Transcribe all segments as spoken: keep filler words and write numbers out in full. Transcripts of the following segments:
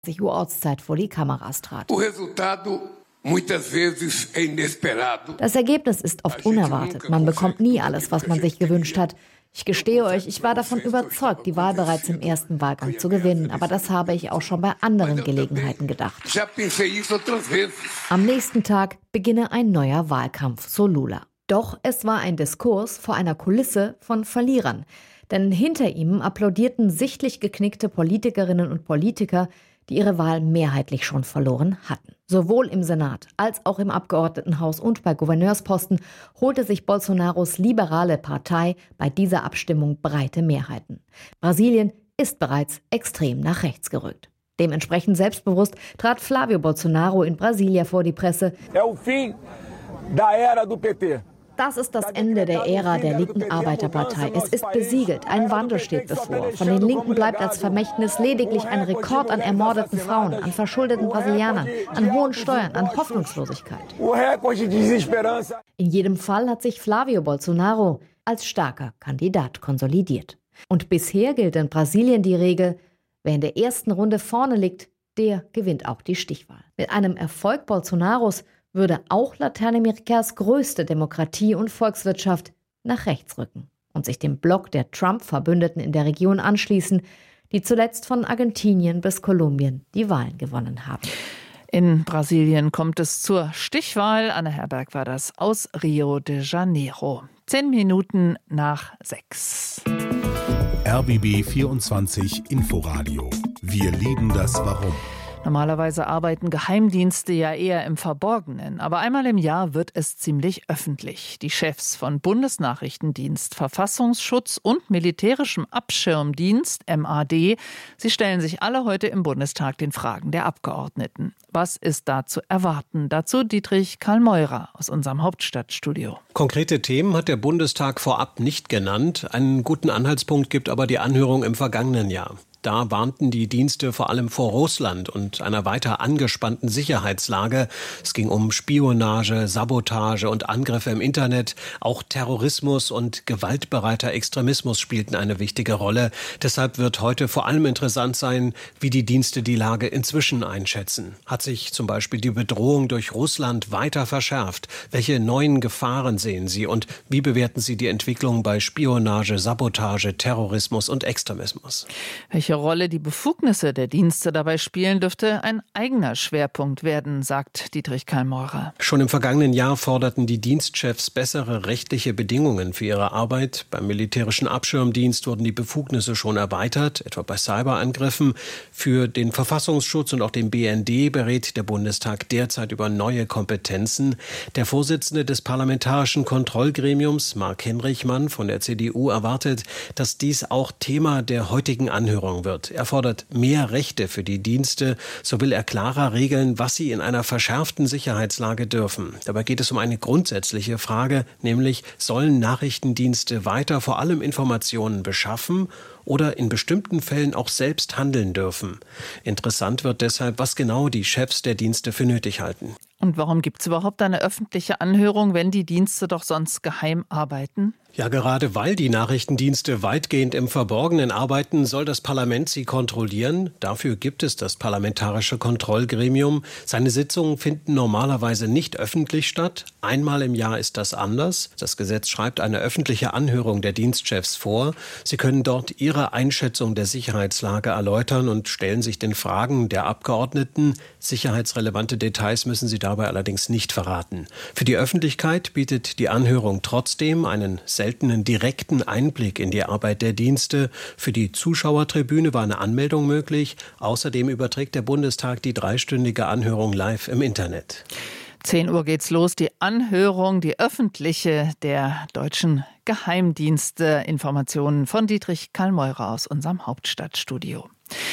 Uhr Ortszeit vor die Kameras trat. Das Ergebnis ist oft unerwartet. Man bekommt nie alles, was man sich gewünscht hat. Ich gestehe euch, ich war davon überzeugt, die Wahl bereits im ersten Wahlgang zu gewinnen. Aber das habe ich auch schon bei anderen Gelegenheiten gedacht. Am nächsten Tag beginne ein neuer Wahlkampf, so Lula. Doch es war ein Diskurs vor einer Kulisse von Verlierern. Denn hinter ihm applaudierten sichtlich geknickte Politikerinnen und Politiker, die ihre Wahl mehrheitlich schon verloren hatten. Sowohl im Senat als auch im Abgeordnetenhaus und bei Gouverneursposten holte sich Bolsonaros liberale Partei bei dieser Abstimmung breite Mehrheiten. Brasilien ist bereits extrem nach rechts gerückt. Dementsprechend selbstbewusst trat Flávio Bolsonaro in Brasilia vor die Presse. É o fim da era do P T. Das ist das Ende der Ära der linken Arbeiterpartei. Es ist besiegelt. Ein Wandel steht bevor. Von den Linken bleibt als Vermächtnis lediglich ein Rekord an ermordeten Frauen, an verschuldeten Brasilianern, an hohen Steuern, an Hoffnungslosigkeit. In jedem Fall hat sich Flávio Bolsonaro als starker Kandidat konsolidiert. Und bisher gilt in Brasilien die Regel, wer in der ersten Runde vorne liegt, der gewinnt auch die Stichwahl. Mit einem Erfolg Bolsonaros würde auch Lateinamerikas größte Demokratie und Volkswirtschaft nach rechts rücken und sich dem Block der Trump-Verbündeten in der Region anschließen, die zuletzt von Argentinien bis Kolumbien die Wahlen gewonnen haben. In Brasilien kommt es zur Stichwahl. Anne Herberg war das aus Rio de Janeiro. Zehn Minuten nach sechs. R B B vierundzwanzig Inforadio. Wir lieben das Warum. Normalerweise arbeiten Geheimdienste ja eher im Verborgenen, aber einmal im Jahr wird es ziemlich öffentlich. Die Chefs von Bundesnachrichtendienst, Verfassungsschutz und militärischem Abschirmdienst, M A D, sie stellen sich alle heute im Bundestag den Fragen der Abgeordneten. Was ist da zu erwarten? Dazu Dietrich Karl-Meurer aus unserem Hauptstadtstudio. Konkrete Themen hat der Bundestag vorab nicht genannt. Einen guten Anhaltspunkt gibt aber die Anhörung im vergangenen Jahr. Da warnten die Dienste vor allem vor Russland und einer weiter angespannten Sicherheitslage. Es ging um Spionage, Sabotage und Angriffe im Internet. Auch Terrorismus und gewaltbereiter Extremismus spielten eine wichtige Rolle. Deshalb wird heute vor allem interessant sein, wie die Dienste die Lage inzwischen einschätzen. Hat sich zum Beispiel die Bedrohung durch Russland weiter verschärft? Welche neuen Gefahren sehen Sie und wie bewerten Sie die Entwicklung bei Spionage, Sabotage, Terrorismus und Extremismus? Welche Rolle die Befugnisse der Dienste dabei spielen, dürfte ein eigener Schwerpunkt werden, sagt Dietrich Karl-Meurer. Schon im vergangenen Jahr forderten die Dienstchefs bessere rechtliche Bedingungen für ihre Arbeit. Beim militärischen Abschirmdienst wurden die Befugnisse schon erweitert, etwa bei Cyberangriffen. Für den Verfassungsschutz und auch den B N D berät der Bundestag derzeit über neue Kompetenzen. Der Vorsitzende des Parlamentarischen Kontrollgremiums, Marc Henrichmann von der C D U, erwartet, dass dies auch Thema der heutigen Anhörung wird. Er fordert mehr Rechte für die Dienste. So will er klarer regeln, was sie in einer verschärften Sicherheitslage dürfen. Dabei geht es um eine grundsätzliche Frage, nämlich sollen Nachrichtendienste weiter vor allem Informationen beschaffen oder in bestimmten Fällen auch selbst handeln dürfen. Interessant wird deshalb, was genau die Chefs der Dienste für nötig halten. Und warum gibt es überhaupt eine öffentliche Anhörung, wenn die Dienste doch sonst geheim arbeiten? Ja, gerade weil die Nachrichtendienste weitgehend im Verborgenen arbeiten, soll das Parlament sie kontrollieren. Dafür gibt es das Parlamentarische Kontrollgremium. Seine Sitzungen finden normalerweise nicht öffentlich statt. Einmal im Jahr ist das anders. Das Gesetz schreibt eine öffentliche Anhörung der Dienstchefs vor. Sie können dort ihre Einschätzung der Sicherheitslage erläutern und stellen sich den Fragen der Abgeordneten. Sicherheitsrelevante Details müssen sie dabei allerdings nicht verraten. Für die Öffentlichkeit bietet die Anhörung trotzdem einen seltenen direkten Einblick in die Arbeit der Dienste. Für die Zuschauertribüne war eine Anmeldung möglich. Außerdem überträgt der Bundestag die dreistündige Anhörung live im Internet. zehn Uhr geht's los, die Anhörung, die öffentliche der deutschen Geheimdienste. Informationen von Dietrich Karl-Meurer aus unserem Hauptstadtstudio.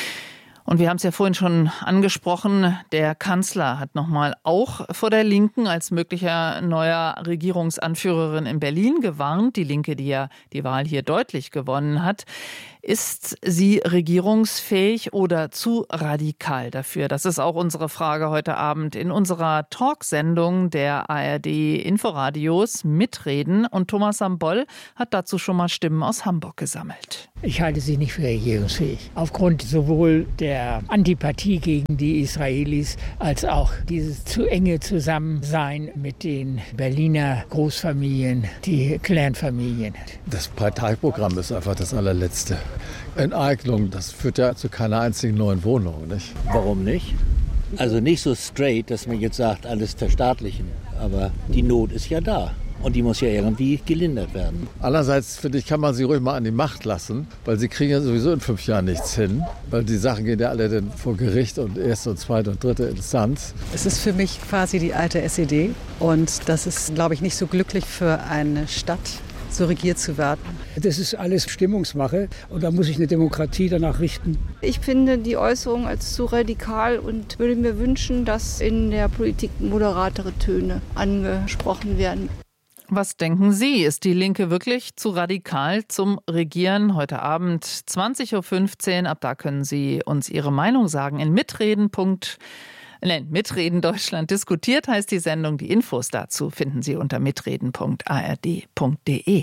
Und wir haben es ja vorhin schon angesprochen, der Kanzler hat nochmal auch vor der Linken als möglicher neuer Regierungsanführerin in Berlin gewarnt. Die Linke, die ja die Wahl hier deutlich gewonnen hat. Ist sie regierungsfähig oder zu radikal dafür? Das ist auch unsere Frage heute Abend in unserer Talksendung der A R D-Inforadios Mitreden. Und Thomas Sambol hat dazu schon mal Stimmen aus Hamburg gesammelt. Ich halte sie nicht für regierungsfähig. Aufgrund sowohl der Antipathie gegen die Israelis als auch dieses zu enge Zusammensein mit den Berliner Großfamilien, die Clanfamilien. Das Parteiprogramm ist einfach das allerletzte. Enteignung, das führt ja zu keiner einzigen neuen Wohnung, nicht? Warum nicht? Also nicht so straight, dass man jetzt sagt, alles verstaatlichen. Aber die Not ist ja da. Und die muss ja irgendwie gelindert werden. Andererseits, finde ich, kann man sie ruhig mal an die Macht lassen, weil sie kriegen ja sowieso in fünf Jahren nichts hin. Weil die Sachen gehen ja alle dann vor Gericht und erste und zweite und dritte Instanz. Es ist für mich quasi die alte S E D. Und das ist, glaube ich, nicht so glücklich für eine Stadt, so regiert zu werden. Das ist alles Stimmungsmache und da muss sich eine Demokratie danach richten. Ich finde die Äußerung als zu radikal und würde mir wünschen, dass in der Politik moderatere Töne angesprochen werden. Was denken Sie? Ist die Linke wirklich zu radikal zum Regieren? Heute Abend zwanzig Uhr fünfzehn. Ab da können Sie uns Ihre Meinung sagen. In Mitreden. Nein, Mitreden Deutschland diskutiert heißt die Sendung. Die Infos dazu finden Sie unter mitreden punkt a r d punkt d e.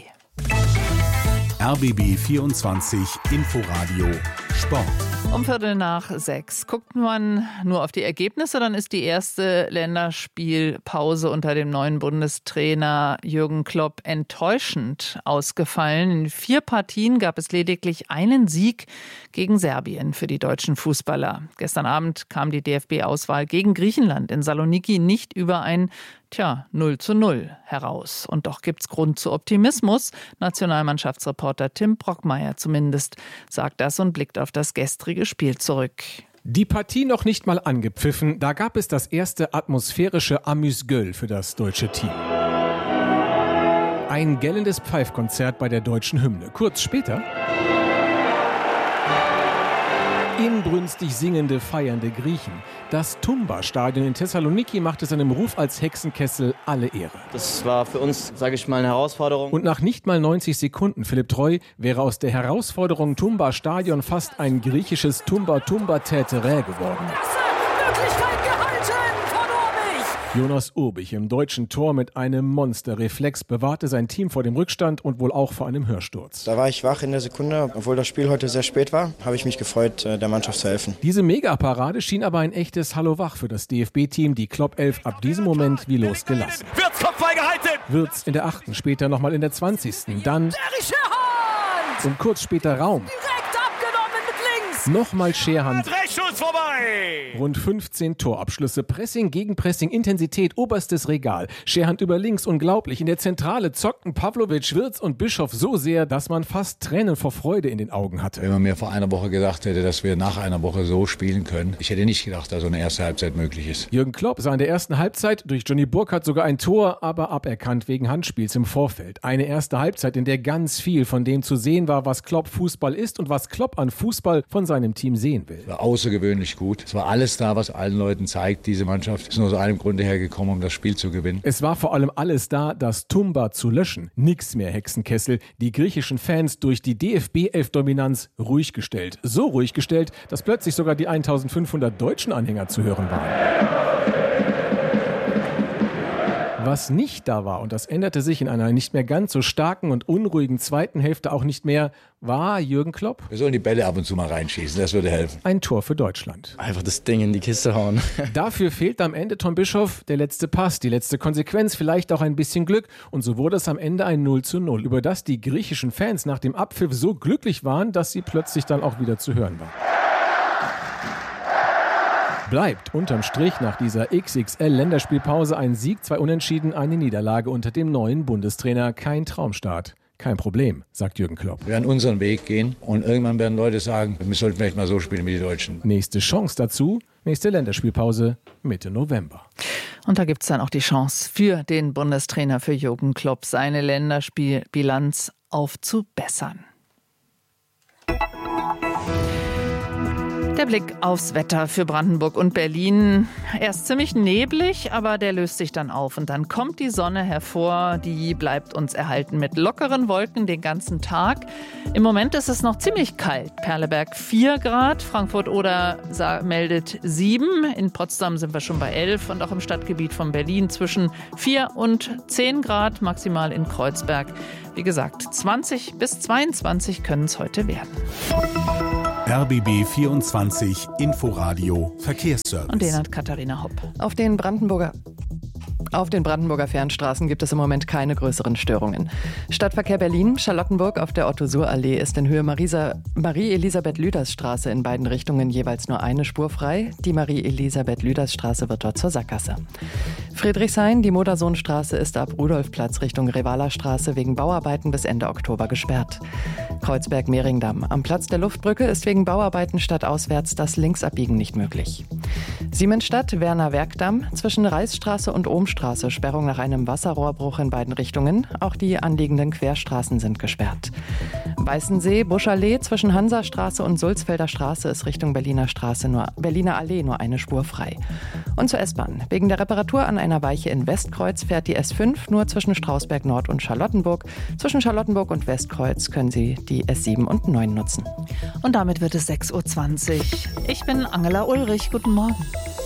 R B B vierundzwanzig Inforadio Sport. Um Viertel nach sechs. Guckt man nur auf die Ergebnisse, dann ist die erste Länderspielpause unter dem neuen Bundestrainer Jürgen Klopp enttäuschend ausgefallen. In vier Partien gab es lediglich einen Sieg gegen Serbien für die deutschen Fußballer. Gestern Abend kam die D F B-Auswahl gegen Griechenland in Saloniki nicht über ein Tja, null zu null heraus. Und doch gibt's Grund zu Optimismus. Nationalmannschaftsreporter Tim Brockmeier zumindest sagt das und blickt auf das gestrige Spiel zurück. Die Partie noch nicht mal angepfiffen, da gab es das erste atmosphärische Amüs-Gueule für das deutsche Team. Ein gellendes Pfeifkonzert bei der deutschen Hymne. Kurz später inbrünstig singende, feiernde Griechen. Das Tumba-Stadion in Thessaloniki machte seinem Ruf als Hexenkessel alle Ehre. Das war für uns, sage ich mal, eine Herausforderung. Und nach nicht mal neunzig Sekunden, Philipp Treu, wäre aus der Herausforderung Tumba-Stadion fast ein griechisches Tumba-Tumba-Täterä geworden. Jonas Urbich im deutschen Tor mit einem Monsterreflex bewahrte sein Team vor dem Rückstand und wohl auch vor einem Hörsturz. Da war ich wach in der Sekunde. Obwohl das Spiel heute sehr spät war, habe ich mich gefreut, der Mannschaft zu helfen. Diese Megaparade schien aber ein echtes Hallo wach für das D F B-Team. Die Klopp elf ab diesem Moment wie losgelassen. Wirtz Kopfball gehalten! Wirtz in der achten, später nochmal in der zwanzigsten Dann und kurz später Raum. Nochmal Scherhand. Dreckschuss vorbei! Rund fünfzehn Torabschlüsse, Pressing gegen Pressing, Intensität, oberstes Regal. Scherhand über links, unglaublich. In der Zentrale zockten Pavlovic, Wirtz und Bischof so sehr, dass man fast Tränen vor Freude in den Augen hatte. Wenn man mir vor einer Woche gesagt hätte, dass wir nach einer Woche so spielen können, ich hätte nicht gedacht, dass so eine erste Halbzeit möglich ist. Jürgen Klopp sah in der ersten Halbzeit durch Johnny Burkhardt sogar ein Tor, aber aberkannt wegen Handspiels im Vorfeld. Eine erste Halbzeit, in der ganz viel von dem zu sehen war, was Klopp Fußball ist und was Klopp an Fußball von seinem Team sehen will. Es war außergewöhnlich gut. Es war alles da, was allen Leuten zeigt, diese Mannschaft ist nur aus einem Grunde hergekommen, um das Spiel zu gewinnen. Es war vor allem alles da, das Tumba zu löschen. Nix mehr Hexenkessel. Die griechischen Fans durch die D F B elf Dominanz ruhig gestellt. So ruhig gestellt, dass plötzlich sogar die eintausendfünfhundert deutschen Anhänger zu hören waren. Was nicht da war, und das änderte sich in einer nicht mehr ganz so starken und unruhigen zweiten Hälfte auch nicht mehr, war Jürgen Klopp. Wir sollen die Bälle ab und zu mal reinschießen, das würde helfen. Ein Tor für Deutschland. Einfach das Ding in die Kiste hauen. Dafür fehlt am Ende Tom Bischof der letzte Pass, die letzte Konsequenz, vielleicht auch ein bisschen Glück. Und so wurde es am Ende ein null zu null, über das die griechischen Fans nach dem Abpfiff so glücklich waren, dass sie plötzlich dann auch wieder zu hören waren. Bleibt unterm Strich nach dieser X X L-Länderspielpause ein Sieg, zwei Unentschieden, eine Niederlage unter dem neuen Bundestrainer. Kein Traumstart. Kein Problem, sagt Jürgen Klopp. Wir werden unseren Weg gehen und irgendwann werden Leute sagen, wir sollten vielleicht mal so spielen wie die Deutschen. Nächste Chance dazu, nächste Länderspielpause Mitte November. Und da gibt es dann auch die Chance für den Bundestrainer, für Jürgen Klopp, seine Länderspielbilanz aufzubessern. Der Der Blick aufs Wetter für Brandenburg und Berlin. Erst ziemlich neblig, aber der löst sich dann auf. Und dann kommt die Sonne hervor, die bleibt uns erhalten mit lockeren Wolken den ganzen Tag. Im Moment ist es noch ziemlich kalt. Perleberg vier Grad, Frankfurt-Oder meldet sieben. In Potsdam sind wir schon bei elf und auch im Stadtgebiet von Berlin zwischen vier und zehn Grad, maximal in Kreuzberg. Wie gesagt, zwanzig bis zweiundzwanzig können es heute werden. R B B vierundzwanzig Inforadio Verkehrsservice. Und den hat Katharina Hopp. Auf den Brandenburger Auf den Brandenburger Fernstraßen gibt es im Moment keine größeren Störungen. Stadtverkehr Berlin, Charlottenburg auf der Otto-Suhr-Allee ist in Höhe Marisa, Marie-Elisabeth-Lüders-Straße in beiden Richtungen jeweils nur eine Spur frei. Die Marie-Elisabeth-Lüders-Straße wird dort zur Sackgasse. Friedrichshain, die Modersohnstraße ist ab Rudolfplatz Richtung Revaler-Straße wegen Bauarbeiten bis Ende Oktober gesperrt. Kreuzberg-Mehringdamm. Am Platz der Luftbrücke ist wegen Bauarbeiten stadtauswärts das Linksabbiegen nicht möglich. Siemensstadt, Werner-Werkdamm. Zwischen Reichsstraße und Ohmstraße Sperrung nach einem Wasserrohrbruch in beiden Richtungen. Auch die anliegenden Querstraßen sind gesperrt. Weißensee, Buschallee zwischen Hansastraße und Sulzfelder Straße ist Richtung Berliner Straße nur, Berliner Allee nur eine Spur frei. Und zur S-Bahn. Wegen der Reparatur an einer Weiche in Westkreuz fährt die S fünf nur zwischen Strausberg Nord und Charlottenburg. Zwischen Charlottenburg und Westkreuz können Sie die S sieben und neun nutzen. Und damit wird es sechs Uhr zwanzig. Ich bin Angela Ulrich. Guten Morgen.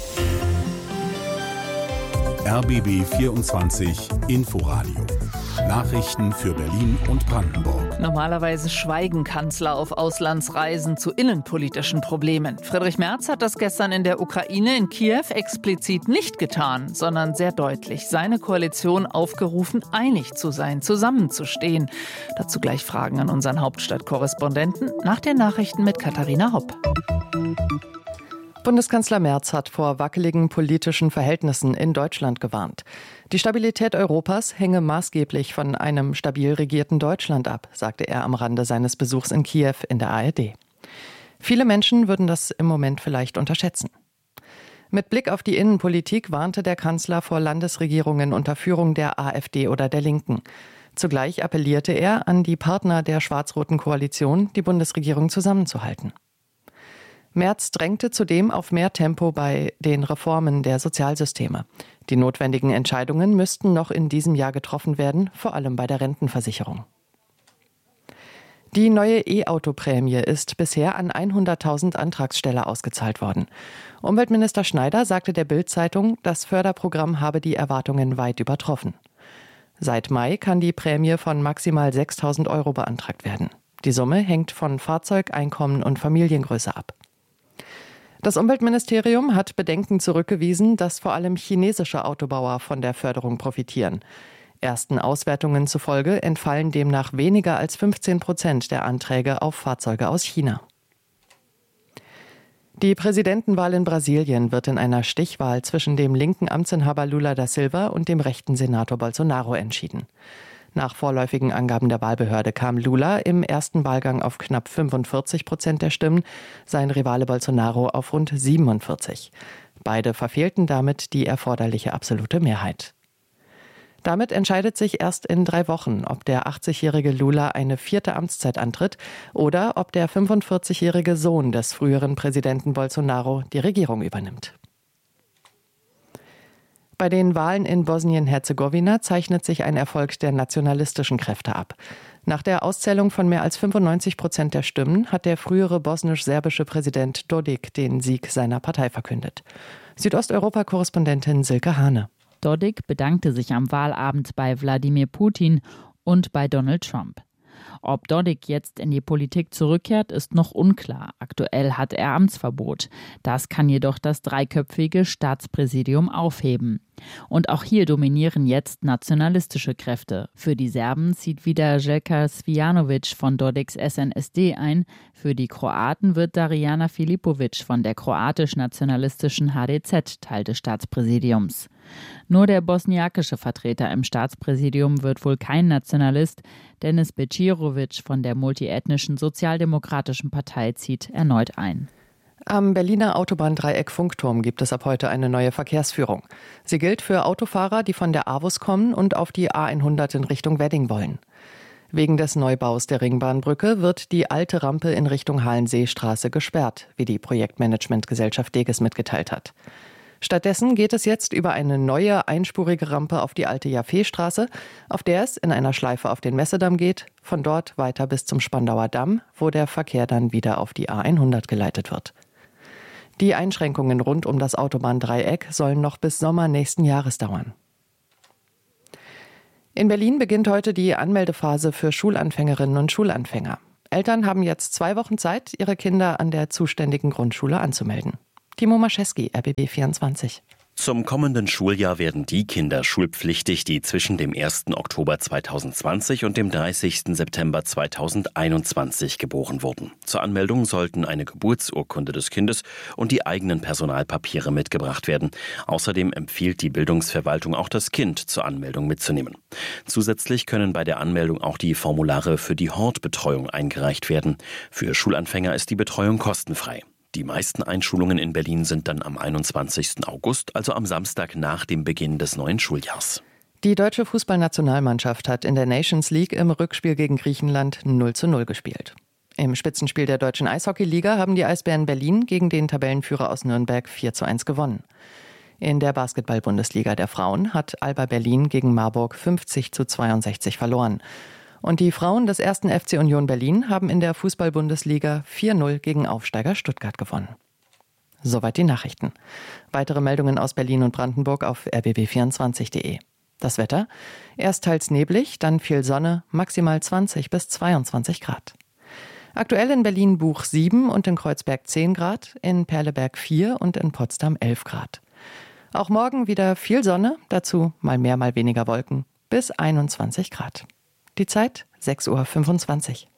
R B B vierundzwanzig Inforadio. Nachrichten für Berlin und Brandenburg. Normalerweise schweigen Kanzler auf Auslandsreisen zu innenpolitischen Problemen. Friedrich Merz hat das gestern in der Ukraine, in Kiew, explizit nicht getan, sondern sehr deutlich seine Koalition aufgerufen, einig zu sein, zusammenzustehen. Dazu gleich Fragen an unseren Hauptstadtkorrespondenten nach den Nachrichten mit Katharina Hopp. Bundeskanzler Merz hat vor wackeligen politischen Verhältnissen in Deutschland gewarnt. Die Stabilität Europas hänge maßgeblich von einem stabil regierten Deutschland ab, sagte er am Rande seines Besuchs in Kiew in der A R D. Viele Menschen würden das im Moment vielleicht unterschätzen. Mit Blick auf die Innenpolitik warnte der Kanzler vor Landesregierungen unter Führung der A f D oder der Linken. Zugleich appellierte er an die Partner der schwarz-roten Koalition, die Bundesregierung zusammenzuhalten. Merz drängte zudem auf mehr Tempo bei den Reformen der Sozialsysteme. Die notwendigen Entscheidungen müssten noch in diesem Jahr getroffen werden, vor allem bei der Rentenversicherung. Die neue E-Auto-Prämie ist bisher an hunderttausend Antragsteller ausgezahlt worden. Umweltminister Schneider sagte der Bild-Zeitung, das Förderprogramm habe die Erwartungen weit übertroffen. Seit Mai kann die Prämie von maximal sechstausend Euro beantragt werden. Die Summe hängt von Fahrzeug, Einkommen und Familiengröße ab. Das Umweltministerium hat Bedenken zurückgewiesen, dass vor allem chinesische Autobauer von der Förderung profitieren. Ersten Auswertungen zufolge entfallen demnach weniger als fünfzehn Prozent der Anträge auf Fahrzeuge aus China. Die Präsidentenwahl in Brasilien wird in einer Stichwahl zwischen dem linken Amtsinhaber Lula da Silva und dem rechten Senator Bolsonaro entschieden. Nach vorläufigen Angaben der Wahlbehörde kam Lula im ersten Wahlgang auf knapp fünfundvierzig Prozent der Stimmen, sein Rivale Bolsonaro auf rund siebenundvierzig. Beide verfehlten damit die erforderliche absolute Mehrheit. Damit entscheidet sich erst in drei Wochen, ob der achtzigjährige Lula eine vierte Amtszeit antritt oder ob der fünfundvierzigjährige Sohn des früheren Präsidenten Bolsonaro die Regierung übernimmt. Bei den Wahlen in Bosnien-Herzegowina zeichnet sich ein Erfolg der nationalistischen Kräfte ab. Nach der Auszählung von mehr als fünfundneunzig Prozent der Stimmen hat der frühere bosnisch-serbische Präsident Dodik den Sieg seiner Partei verkündet. Südosteuropa-Korrespondentin Silke Hane. Dodik bedankte sich am Wahlabend bei Wladimir Putin und bei Donald Trump. Ob Dodik jetzt in die Politik zurückkehrt, ist noch unklar. Aktuell hat er Amtsverbot. Das kann jedoch das dreiköpfige Staatspräsidium aufheben. Und auch hier dominieren jetzt nationalistische Kräfte. Für die Serben zieht wieder Željko Cvijanović von Dodiks S N S D ein. Für die Kroaten wird Darijana Filipović von der kroatisch-nationalistischen H D Z Teil des Staatspräsidiums. Nur der bosniakische Vertreter im Staatspräsidium wird wohl kein Nationalist. Denis Bečirović von der multiethnischen Sozialdemokratischen Partei zieht erneut ein. Am Berliner Autobahndreieck Funkturm gibt es ab heute eine neue Verkehrsführung. Sie gilt für Autofahrer, die von der A W U S kommen und auf die A hundert in Richtung Wedding wollen. Wegen des Neubaus der Ringbahnbrücke wird die alte Rampe in Richtung Hallenseestraße gesperrt, wie die Projektmanagementgesellschaft Deges mitgeteilt hat. Stattdessen geht es jetzt über eine neue einspurige Rampe auf die alte Jaffeestraße, auf der es in einer Schleife auf den Messedamm geht, von dort weiter bis zum Spandauer Damm, wo der Verkehr dann wieder auf die A hundert geleitet wird. Die Einschränkungen rund um das Autobahndreieck sollen noch bis Sommer nächsten Jahres dauern. In Berlin beginnt heute die Anmeldephase für Schulanfängerinnen und Schulanfänger. Eltern haben jetzt zwei Wochen Zeit, ihre Kinder an der zuständigen Grundschule anzumelden. Timo Mascheski, R B B vierundzwanzig. Zum kommenden Schuljahr werden die Kinder schulpflichtig, die zwischen dem ersten Oktober zweitausendzwanzig und dem dreißigsten September zweitausendeinundzwanzig geboren wurden. Zur Anmeldung sollten eine Geburtsurkunde des Kindes und die eigenen Personalpapiere mitgebracht werden. Außerdem empfiehlt die Bildungsverwaltung auch, das Kind zur Anmeldung mitzunehmen. Zusätzlich können bei der Anmeldung auch die Formulare für die Hortbetreuung eingereicht werden. Für Schulanfänger ist die Betreuung kostenfrei. Die meisten Einschulungen in Berlin sind dann am einundzwanzigsten August, also am Samstag nach dem Beginn des neuen Schuljahrs. Die deutsche Fußballnationalmannschaft hat in der Nations League im Rückspiel gegen Griechenland null zu null gespielt. Im Spitzenspiel der deutschen Eishockeyliga haben die Eisbären Berlin gegen den Tabellenführer aus Nürnberg vier zu eins gewonnen. In der Basketball-Bundesliga der Frauen hat Alba Berlin gegen Marburg fünfzig zu zweiundsechzig verloren. Und die Frauen des ersten F C Union Berlin haben in der Fußball-Bundesliga vier null gegen Aufsteiger Stuttgart gewonnen. Soweit die Nachrichten. Weitere Meldungen aus Berlin und Brandenburg auf r b b vierundzwanzig punkt d e. Das Wetter: erst teils neblig, dann viel Sonne, maximal zwanzig bis zweiundzwanzig Grad. Aktuell in Berlin Buch sieben und in Kreuzberg zehn Grad, in Perleberg vier und in Potsdam elf Grad. Auch morgen wieder viel Sonne, dazu mal mehr, mal weniger Wolken, bis einundzwanzig Grad. Die Zeit sechs Uhr fünfundzwanzig.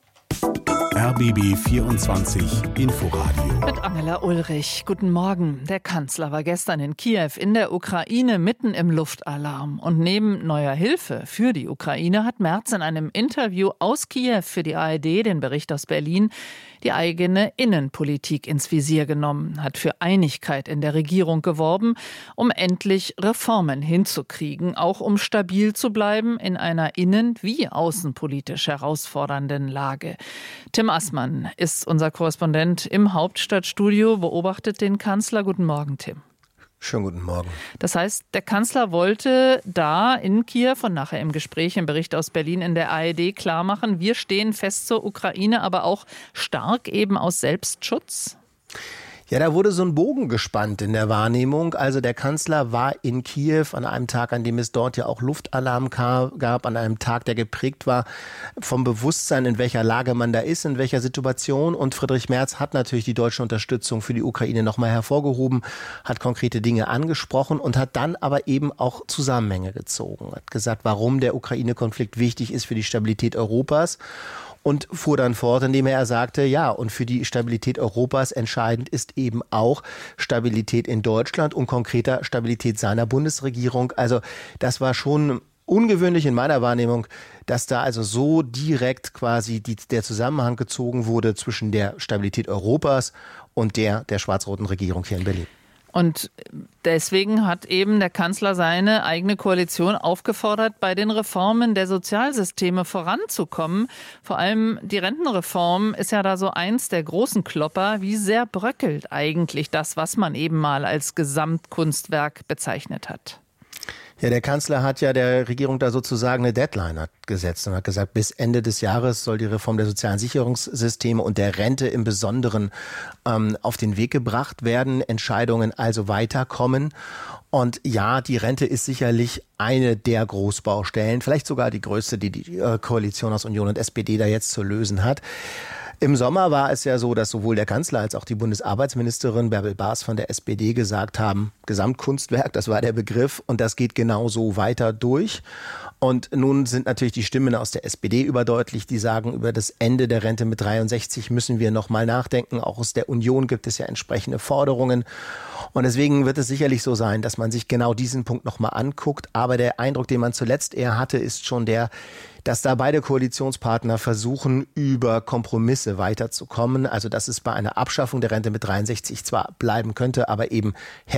R B B vierundzwanzig Inforadio. Mit Angela Ulrich. Guten Morgen. Der Kanzler war gestern in Kiew in der Ukraine mitten im Luftalarm. Und neben neuer Hilfe für die Ukraine hat Merz in einem Interview aus Kiew für die A R D, den Bericht aus Berlin, die eigene Innenpolitik ins Visier genommen, hat für Einigkeit in der Regierung geworben, um endlich Reformen hinzukriegen, auch um stabil zu bleiben in einer innen- wie außenpolitisch herausfordernden Lage. Tim Assmann ist unser Korrespondent im Hauptstadtstudio, beobachtet den Kanzler. Guten Morgen, Tim. Schönen guten Morgen. Das heißt, der Kanzler wollte da in Kiew und nachher im Gespräch im Bericht aus Berlin in der A R D klarmachen, wir stehen fest zur Ukraine, aber auch stark eben aus Selbstschutz? Ja, da wurde so ein Bogen gespannt in der Wahrnehmung. Also der Kanzler war in Kiew an einem Tag, an dem es dort ja auch Luftalarm gab, an einem Tag, der geprägt war vom Bewusstsein, in welcher Lage man da ist, in welcher Situation. Und Friedrich Merz hat natürlich die deutsche Unterstützung für die Ukraine nochmal hervorgehoben, hat konkrete Dinge angesprochen und hat dann aber eben auch Zusammenhänge gezogen. Hat gesagt, warum der Ukraine-Konflikt wichtig ist für die Stabilität Europas. Und fuhr dann fort, indem er sagte, ja, und für die Stabilität Europas entscheidend ist eben auch Stabilität in Deutschland und konkreter Stabilität seiner Bundesregierung. Also das war schon ungewöhnlich in meiner Wahrnehmung, dass da also so direkt quasi die, der Zusammenhang gezogen wurde zwischen der Stabilität Europas und der der schwarz-roten Regierung hier in Berlin. Und deswegen hat eben der Kanzler seine eigene Koalition aufgefordert, bei den Reformen der Sozialsysteme voranzukommen. Vor allem die Rentenreform ist ja da so eins der großen Klopper. Wie sehr bröckelt eigentlich das, was man eben mal als Gesamtkunstwerk bezeichnet hat? Ja, der Kanzler hat ja der Regierung da sozusagen eine Deadline gesetzt und hat gesagt, bis Ende des Jahres soll die Reform der sozialen Sicherungssysteme und der Rente im Besonderen ähm, auf den Weg gebracht werden, Entscheidungen also weiterkommen. Und ja, die Rente ist sicherlich eine der Großbaustellen, vielleicht sogar die größte, die die äh, Koalition aus Union und S P D da jetzt zu lösen hat. Im Sommer war es ja so, dass sowohl der Kanzler als auch die Bundesarbeitsministerin Bärbel Baas von der S P D gesagt haben, Gesamtkunstwerk, das war der Begriff und das geht genauso weiter durch. Und nun sind natürlich die Stimmen aus der S P D überdeutlich, die sagen, über das Ende der Rente mit dreiundsechzig müssen wir noch mal nachdenken. Auch aus der Union gibt es ja entsprechende Forderungen. Und deswegen wird es sicherlich so sein, dass man sich genau diesen Punkt noch mal anguckt. Aber der Eindruck, den man zuletzt eher hatte, ist schon der, dass da beide Koalitionspartner versuchen, über Kompromisse weiterzukommen. Also dass es bei einer Abschaffung der Rente mit dreiundsechzig zwar bleiben könnte, aber eben Härtefall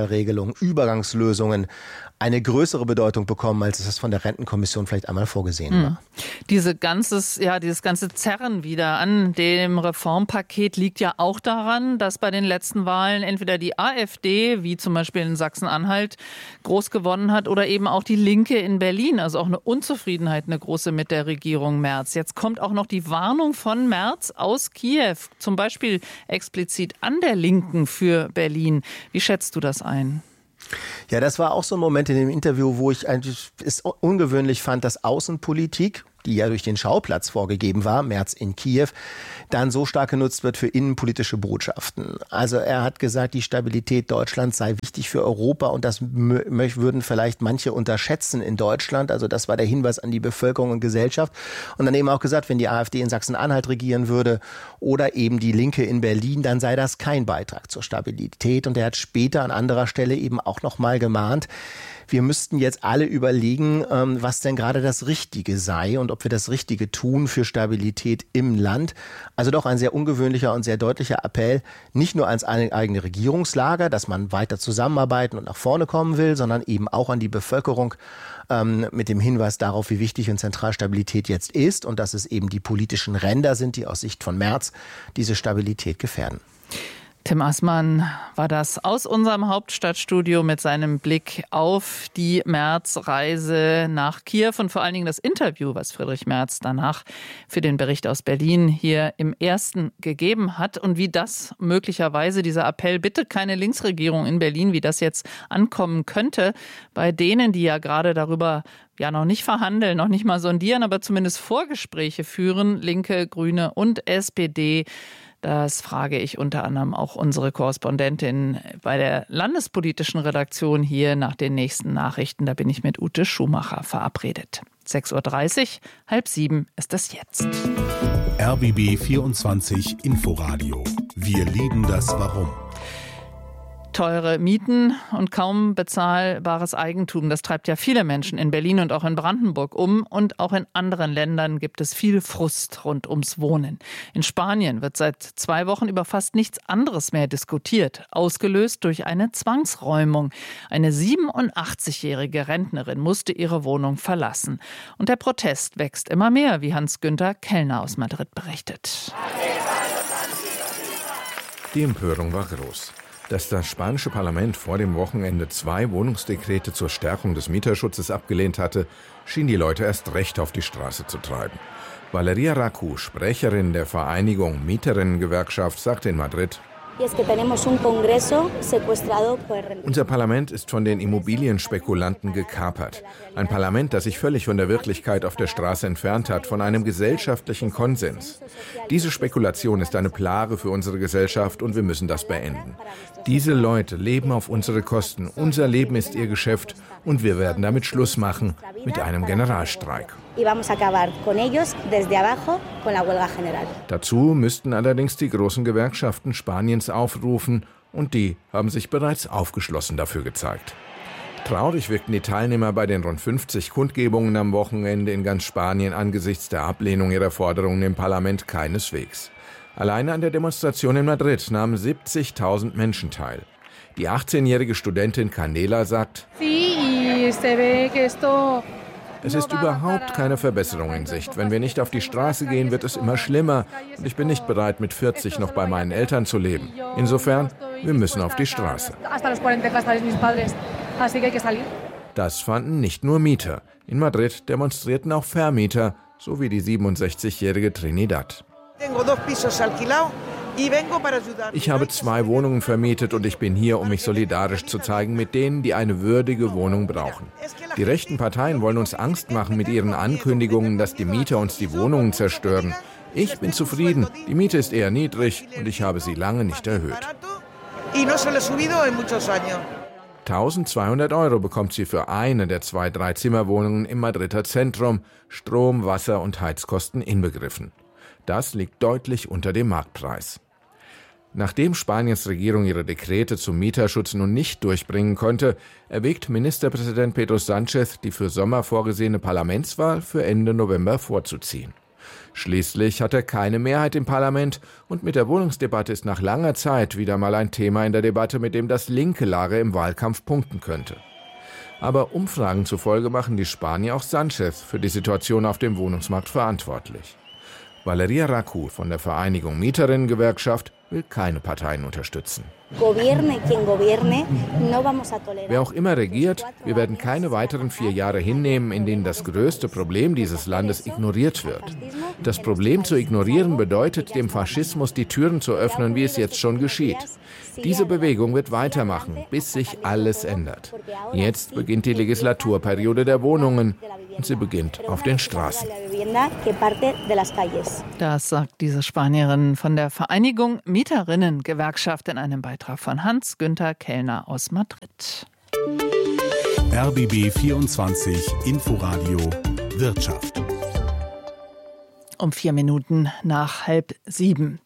Sonderregelungen, Übergangslösungen eine größere Bedeutung bekommen, als es von der Rentenkommission vielleicht einmal vorgesehen hm. war. Diese ganzes, ja, dieses ganze Zerren wieder an dem Reformpaket liegt ja auch daran, dass bei den letzten Wahlen entweder die AfD, wie zum Beispiel in Sachsen-Anhalt, groß gewonnen hat oder eben auch die Linke in Berlin. Also auch eine Unzufriedenheit, eine große mit der Regierung Merz. Jetzt kommt auch noch die Warnung von Merz aus Kiew, zum Beispiel explizit an der Linken für Berlin. Wie schätzt du das ein? Ja, das war auch so ein Moment in dem Interview, wo ich eigentlich es ungewöhnlich fand, dass Außenpolitik, die ja durch den Schauplatz vorgegeben war, Merz in Kiew, dann so stark genutzt wird für innenpolitische Botschaften. Also er hat gesagt, die Stabilität Deutschlands sei wichtig für Europa und das würden vielleicht manche unterschätzen in Deutschland. Also das war der Hinweis an die Bevölkerung und Gesellschaft. Und dann eben auch gesagt, wenn die AfD in Sachsen-Anhalt regieren würde oder eben die Linke in Berlin, dann sei das kein Beitrag zur Stabilität. Und er hat später an anderer Stelle eben auch noch mal gemahnt, wir müssten jetzt alle überlegen, was denn gerade das Richtige sei und ob wir das Richtige tun für Stabilität im Land. Also doch ein sehr ungewöhnlicher und sehr deutlicher Appell, nicht nur ans eigene Regierungslager, dass man weiter zusammenarbeiten und nach vorne kommen will, sondern eben auch an die Bevölkerung mit dem Hinweis darauf, wie wichtig und zentral Stabilität jetzt ist und dass es eben die politischen Ränder sind, die aus Sicht von Merz diese Stabilität gefährden. Tim Assmann war das aus unserem Hauptstadtstudio mit seinem Blick auf die Merz-Reise nach Kiew und vor allen Dingen das Interview, was Friedrich Merz danach für den Bericht aus Berlin hier im Ersten gegeben hat und wie das möglicherweise, dieser Appell, bitte keine Linksregierung in Berlin, wie das jetzt ankommen könnte, bei denen, die ja gerade darüber ja noch nicht verhandeln, noch nicht mal sondieren, aber zumindest Vorgespräche führen, Linke, Grüne und S P D. Das frage ich unter anderem auch unsere Korrespondentin bei der landespolitischen Redaktion hier nach den nächsten Nachrichten. Da bin ich mit Ute Schumacher verabredet. sechs Uhr dreißig, halb sieben ist es jetzt. R B B vierundzwanzig Inforadio. Wir lieben das Warum. Teure Mieten und kaum bezahlbares Eigentum. Das treibt ja viele Menschen in Berlin und auch in Brandenburg um. Und auch in anderen Ländern gibt es viel Frust rund ums Wohnen. In Spanien wird seit zwei Wochen über fast nichts anderes mehr diskutiert. Ausgelöst durch eine Zwangsräumung. Eine siebenundachtzigjährige Rentnerin musste ihre Wohnung verlassen. Und der Protest wächst immer mehr, wie Hans-Günther Kellner aus Madrid berichtet. Die Empörung war groß. Dass das spanische Parlament vor dem Wochenende zwei Wohnungsdekrete zur Stärkung des Mieterschutzes abgelehnt hatte, schien die Leute erst recht auf die Straße zu treiben. Valeria Racu, Sprecherin der Vereinigung Mieterinnengewerkschaft, sagte in Madrid: Unser Parlament ist von den Immobilienspekulanten gekapert. Ein Parlament, das sich völlig von der Wirklichkeit auf der Straße entfernt hat, von einem gesellschaftlichen Konsens. Diese Spekulation ist eine Plage für unsere Gesellschaft und wir müssen das beenden. Diese Leute leben auf unsere Kosten. Unser Leben ist ihr Geschäft und wir werden damit Schluss machen mit einem Generalstreik. Dazu müssten allerdings die großen Gewerkschaften Spaniens aufrufen und die haben sich bereits aufgeschlossen dafür gezeigt. Traurig wirkten die Teilnehmer bei den rund fünfzig Kundgebungen am Wochenende in ganz Spanien angesichts der Ablehnung ihrer Forderungen im Parlament keineswegs. Alleine an der Demonstration in Madrid nahmen siebzigtausend Menschen teil. Die achtzehnjährige Studentin Canela sagt: Es ist überhaupt keine Verbesserung in Sicht. Wenn wir nicht auf die Straße gehen, wird es immer schlimmer. Und ich bin nicht bereit, mit vierzig noch bei meinen Eltern zu leben. Insofern, wir müssen auf die Straße. Das fanden nicht nur Mieter. In Madrid demonstrierten auch Vermieter, so wie die siebenundsechzigjährige Trinidad. Ich habe zwei Wohnungen vermietet und ich bin hier, um mich solidarisch zu zeigen mit denen, die eine würdige Wohnung brauchen. Die rechten Parteien wollen uns Angst machen mit ihren Ankündigungen, dass die Mieter uns die Wohnungen zerstören. Ich bin zufrieden. Die Miete ist eher niedrig und ich habe sie lange nicht erhöht. eintausendzweihundert Euro bekommt sie für eine der zwei Dreizimmerwohnungen im Madrider Zentrum, Strom, Wasser und Heizkosten inbegriffen. Das liegt deutlich unter dem Marktpreis. Nachdem Spaniens Regierung ihre Dekrete zum Mieterschutz nun nicht durchbringen konnte, erwägt Ministerpräsident Pedro Sánchez, die für Sommer vorgesehene Parlamentswahl für Ende November vorzuziehen. Schließlich hat er keine Mehrheit im Parlament und mit der Wohnungsdebatte ist nach langer Zeit wieder mal ein Thema in der Debatte, mit dem das linke Lager im Wahlkampf punkten könnte. Aber Umfragen zufolge machen die Spanier auch Sánchez für die Situation auf dem Wohnungsmarkt verantwortlich. Valeria Racu von der Vereinigung Mieterinnengewerkschaft will keine Parteien unterstützen. Wer auch immer regiert, wir werden keine weiteren vier Jahre hinnehmen, in denen das größte Problem dieses Landes ignoriert wird. Das Problem zu ignorieren bedeutet, dem Faschismus die Türen zu öffnen, wie es jetzt schon geschieht. Diese Bewegung wird weitermachen, bis sich alles ändert. Jetzt beginnt die Legislaturperiode der Wohnungen und sie beginnt auf den Straßen. Das sagt diese Spanierin von der Vereinigung Mieterinnengewerkschaft in einem Beitrag von Hans-Günther Kellner aus Madrid. R B B vierundzwanzig Inforadio Wirtschaft. Um vier Minuten nach halb sieben.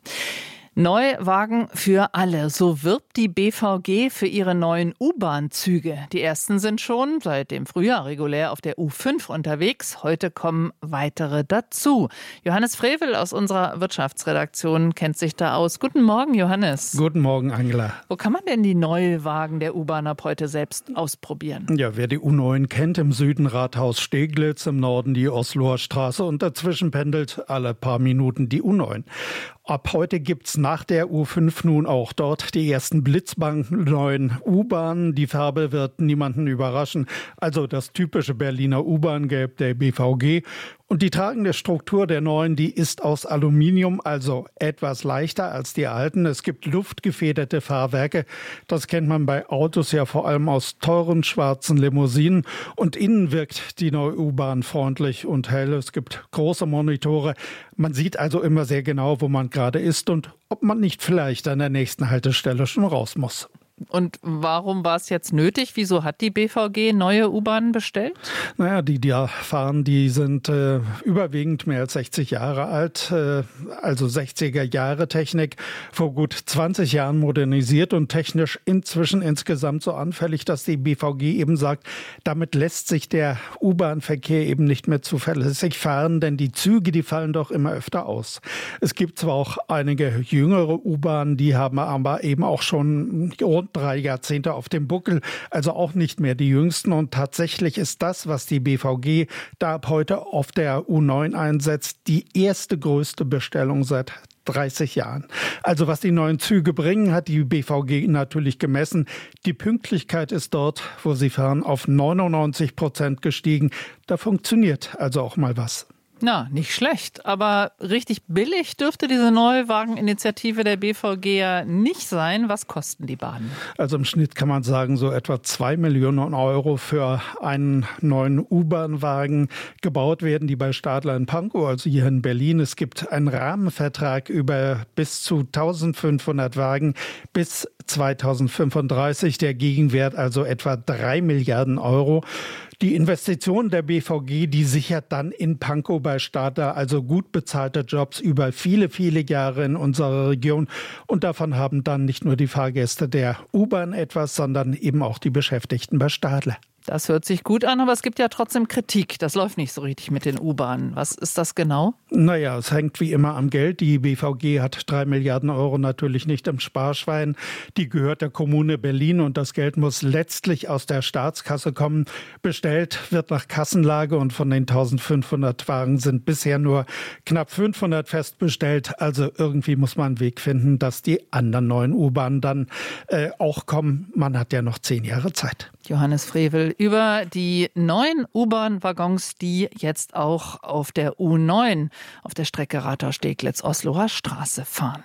Neuwagen für alle. So wirbt die B V G für ihre neuen U-Bahn-Züge. Die ersten sind schon seit dem Frühjahr regulär auf der U fünf unterwegs. Heute kommen weitere dazu. Johannes Frevel aus unserer Wirtschaftsredaktion kennt sich da aus. Guten Morgen, Johannes. Guten Morgen, Angela. Wo kann man denn die Neuwagen der U-Bahn ab heute selbst ausprobieren? Ja, wer die U neun kennt, im Süden Rathaus Steglitz, im Norden die Osloer Straße und dazwischen pendelt alle paar Minuten die U neun. Ab heute gibt's nach der U fünf nun auch dort die ersten blitzblankneuen U-Bahnen. Die Farbe wird niemanden überraschen. Also das typische Berliner U-Bahn-Gelb der B V G. Und die tragende Struktur der neuen, die ist aus Aluminium, also etwas leichter als die alten. Es gibt luftgefederte Fahrwerke. Das kennt man bei Autos ja vor allem aus teuren schwarzen Limousinen. Und innen wirkt die neue U-Bahn freundlich und hell. Es gibt große Monitore. Man sieht also immer sehr genau, wo man gerade ist und ob man nicht vielleicht an der nächsten Haltestelle schon raus muss. Und warum war es jetzt nötig? Wieso hat die B V G neue U-Bahnen bestellt? Naja, die, die da fahren, die sind äh, überwiegend mehr als sechzig Jahre alt, äh, also sechziger Jahre Technik, vor gut zwanzig Jahren modernisiert und technisch inzwischen insgesamt so anfällig, dass die B V G eben sagt, damit lässt sich der U-Bahn-Verkehr eben nicht mehr zuverlässig fahren, denn die Züge, die fallen doch immer öfter aus. Es gibt zwar auch einige jüngere U-Bahnen, die haben aber eben auch schon rund drei Jahrzehnte auf dem Buckel, also auch nicht mehr die jüngsten. Und tatsächlich ist das, was die B V G da ab heute auf der U neun einsetzt, die erste größte Bestellung seit dreißig Jahren. Also was die neuen Züge bringen, hat die B V G natürlich gemessen. Die Pünktlichkeit ist dort, wo sie fahren, auf neunundneunzig Prozent gestiegen. Da funktioniert also auch mal was. Na, nicht schlecht. Aber richtig billig dürfte diese Neuwageninitiative der B V G ja nicht sein. Was kosten die Bahnen? Also im Schnitt kann man sagen, so etwa zwei Millionen Euro für einen neuen U-Bahn-Wagen gebaut werden, die bei Stadler in Pankow, also hier in Berlin. Es gibt einen Rahmenvertrag über bis zu eintausendfünfhundert Wagen bis zweitausendfünfunddreißig. Der Gegenwert also etwa drei Milliarden Euro. Die Investition der B V G, die sichert dann in Pankow bei Stadler also gut bezahlte Jobs über viele, viele Jahre in unserer Region. Und davon haben dann nicht nur die Fahrgäste der U-Bahn etwas, sondern eben auch die Beschäftigten bei Stadler. Das hört sich gut an, aber es gibt ja trotzdem Kritik. Das läuft nicht so richtig mit den U-Bahnen. Was ist das genau? Naja, es hängt wie immer am Geld. Die B V G hat drei Milliarden Euro natürlich nicht im Sparschwein. Die gehört der Kommune Berlin und das Geld muss letztlich aus der Staatskasse kommen. Bestellt wird nach Kassenlage und von den eintausendfünfhundert Wagen sind bisher nur knapp fünfhundert festbestellt. Also irgendwie muss man einen Weg finden, dass die anderen neuen U-Bahnen dann äh, auch kommen. Man hat ja noch zehn Jahre Zeit. Johannes Frevel über die neuen U-Bahn-Waggons, die jetzt auch auf der U neun auf der Strecke Rathaus-Steglitz-Osloer Straße fahren.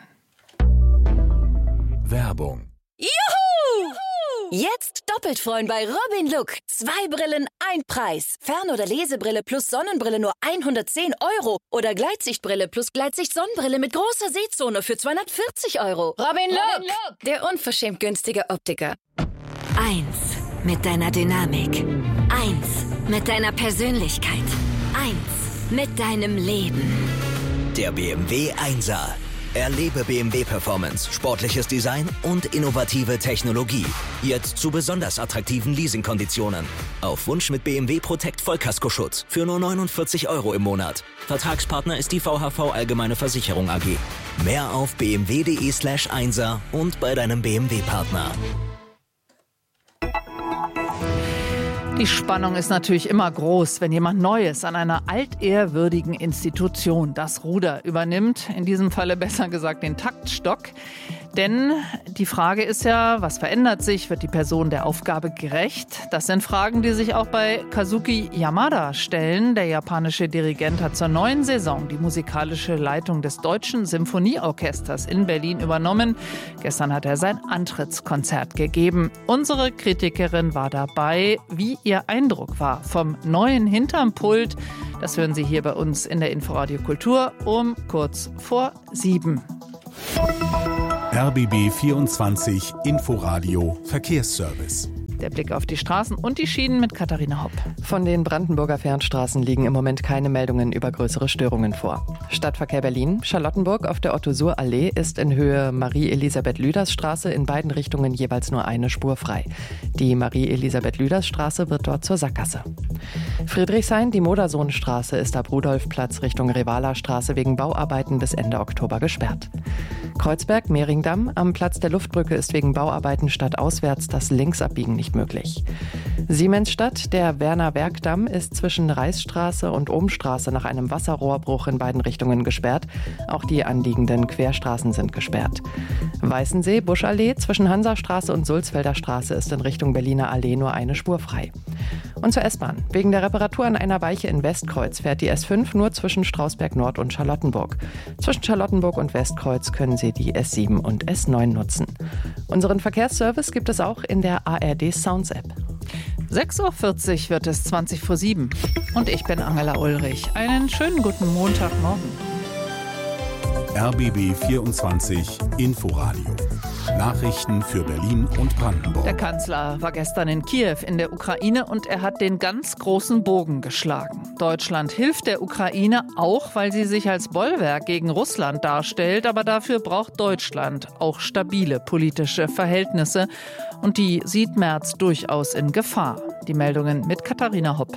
Werbung. Juhu! Jetzt doppelt freuen bei Robin Look. Zwei Brillen, ein Preis. Fern- oder Lesebrille plus Sonnenbrille nur hundertzehn Euro. Oder Gleitsichtbrille plus Gleitsicht-Sonnenbrille mit großer Sehzone für zweihundertvierzig Euro. Robin Look, Robin Look. Der unverschämt günstige Optiker. Eins mit deiner Dynamik. Eins mit deiner Persönlichkeit. Eins mit deinem Leben. Der B M W einser. Erlebe B M W Performance, sportliches Design und innovative Technologie. Jetzt zu besonders attraktiven Leasingkonditionen. Auf Wunsch mit B M W Protect Vollkaskoschutz für nur neunundvierzig Euro im Monat. Vertragspartner ist die V H V Allgemeine Versicherung A G. Mehr auf bmw.de slash einser und bei deinem B M W-Partner. Die Spannung ist natürlich immer groß, wenn jemand Neues an einer altehrwürdigen Institution das Ruder übernimmt. In diesem Falle besser gesagt den Taktstock. Denn die Frage ist ja, was verändert sich? Wird die Person der Aufgabe gerecht? Das sind Fragen, die sich auch bei Kazuki Yamada stellen. Der japanische Dirigent hat zur neuen Saison die musikalische Leitung des Deutschen Symphonieorchesters in Berlin übernommen. Gestern hat er sein Antrittskonzert gegeben. Unsere Kritikerin war dabei. Wie ihr Eindruck war vom neuen hinterm Pult, das hören Sie hier bei uns in der Inforadio Kultur um kurz vor sieben. R B B vierundzwanzig Inforadio Verkehrsservice. Der Blick auf die Straßen und die Schienen mit Katharina Hopp. Von den Brandenburger Fernstraßen liegen im Moment keine Meldungen über größere Störungen vor. Stadtverkehr Berlin, Charlottenburg auf der Otto-Suhr-Allee ist in Höhe Marie-Elisabeth-Lüders-Straße in beiden Richtungen jeweils nur eine Spur frei. Die Marie-Elisabeth-Lüders-Straße wird dort zur Sackgasse. Friedrichshain, die Modersohnstraße ist ab Rudolfplatz Richtung Revala-Straße wegen Bauarbeiten bis Ende Oktober gesperrt. Kreuzberg, Mehringdamm, am Platz der Luftbrücke ist wegen Bauarbeiten stadtauswärts das Linksabbiegen nicht möglich. Siemensstadt, der Werner-Werk-Damm ist zwischen Reichsstraße und Ohmstraße nach einem Wasserrohrbruch in beiden Richtungen gesperrt. Auch die anliegenden Querstraßen sind gesperrt. Weißensee, Buschallee, zwischen Hansastraße und Sulzfelder Straße ist in Richtung Berliner Allee nur eine Spur frei. Und zur S-Bahn. Wegen der Reparatur an einer Weiche in Westkreuz fährt die S fünf nur zwischen Strausberg Nord und Charlottenburg. Zwischen Charlottenburg und Westkreuz können Sie die S sieben und S neun nutzen. Unseren Verkehrsservice gibt es auch in der A R D Sounds App. sechs Uhr vierzig wird es zwanzig vor sieben. Und ich bin Angela Ulrich. Einen schönen guten Montagmorgen. R B B vierundzwanzig Inforadio. Nachrichten für Berlin und Brandenburg. Der Kanzler war gestern in Kiew in der Ukraine und er hat den ganz großen Bogen geschlagen. Deutschland hilft der Ukraine auch, weil sie sich als Bollwerk gegen Russland darstellt. Aber dafür braucht Deutschland auch stabile politische Verhältnisse. Und die sieht Merz durchaus in Gefahr. Die Meldungen mit Katharina Hopp.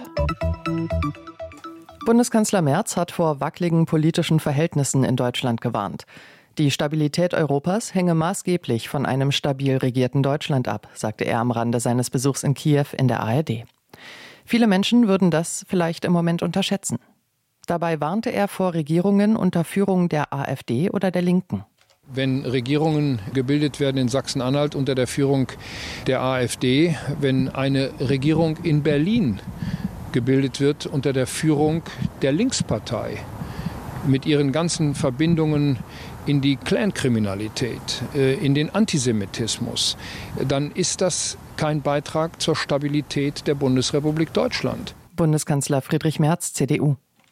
Bundeskanzler Merz hat vor wackeligen politischen Verhältnissen in Deutschland gewarnt. Die Stabilität Europas hänge maßgeblich von einem stabil regierten Deutschland ab, sagte er am Rande seines Besuchs in Kiew in der A R D. Viele Menschen würden das vielleicht im Moment unterschätzen. Dabei warnte er vor Regierungen unter Führung der AfD oder der Linken. Wenn Regierungen gebildet werden in Sachsen-Anhalt unter der Führung der AfD, wenn eine Regierung in Berlin gebildet wird unter der Führung der Linkspartei mit ihren ganzen Verbindungen in die Clankriminalität, in den Antisemitismus, dann ist das kein Beitrag zur Stabilität der Bundesrepublik Deutschland. Bundeskanzler Friedrich Merz, C D U.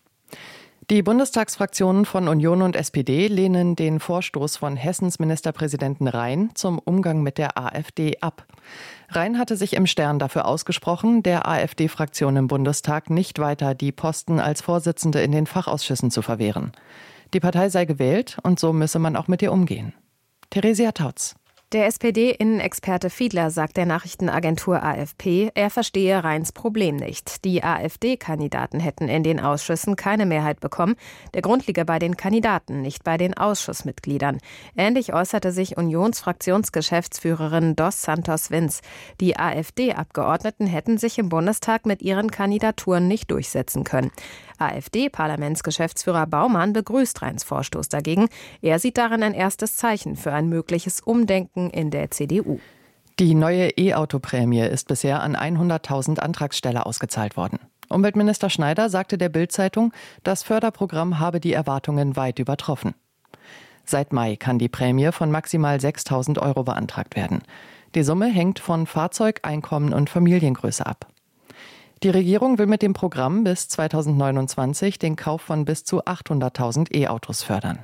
Die Bundestagsfraktionen von Union und S P D lehnen den Vorstoß von Hessens Ministerpräsidenten Rhein zum Umgang mit der AfD ab. Rhein hatte sich im Stern dafür ausgesprochen, der AfD-Fraktion im Bundestag nicht weiter die Posten als Vorsitzende in den Fachausschüssen zu verwehren. Die Partei sei gewählt und so müsse man auch mit ihr umgehen. Theresia Tautz. Der S P D-Innenexperte Fiedler sagt der Nachrichtenagentur A F P, er verstehe Rheins Problem nicht. Die AfD-Kandidaten hätten in den Ausschüssen keine Mehrheit bekommen. Der Grund liege bei den Kandidaten, nicht bei den Ausschussmitgliedern. Ähnlich äußerte sich Unionsfraktionsgeschäftsführerin Dos Santos Vince. Die AfD-Abgeordneten hätten sich im Bundestag mit ihren Kandidaturen nicht durchsetzen können. AfD-Parlamentsgeschäftsführer Baumann begrüßt Rheins Vorstoß dagegen. Er sieht darin ein erstes Zeichen für ein mögliches Umdenken in der C D U. Die neue E-Auto-Prämie ist bisher an hunderttausend Antragsteller ausgezahlt worden. Umweltminister Schneider sagte der Bild-Zeitung, das Förderprogramm habe die Erwartungen weit übertroffen. Seit Mai kann die Prämie von maximal sechstausend Euro beantragt werden. Die Summe hängt von Fahrzeug, Einkommen und Familiengröße ab. Die Regierung will mit dem Programm bis zweitausendneunundzwanzig den Kauf von bis zu achthunderttausend E-Autos fördern.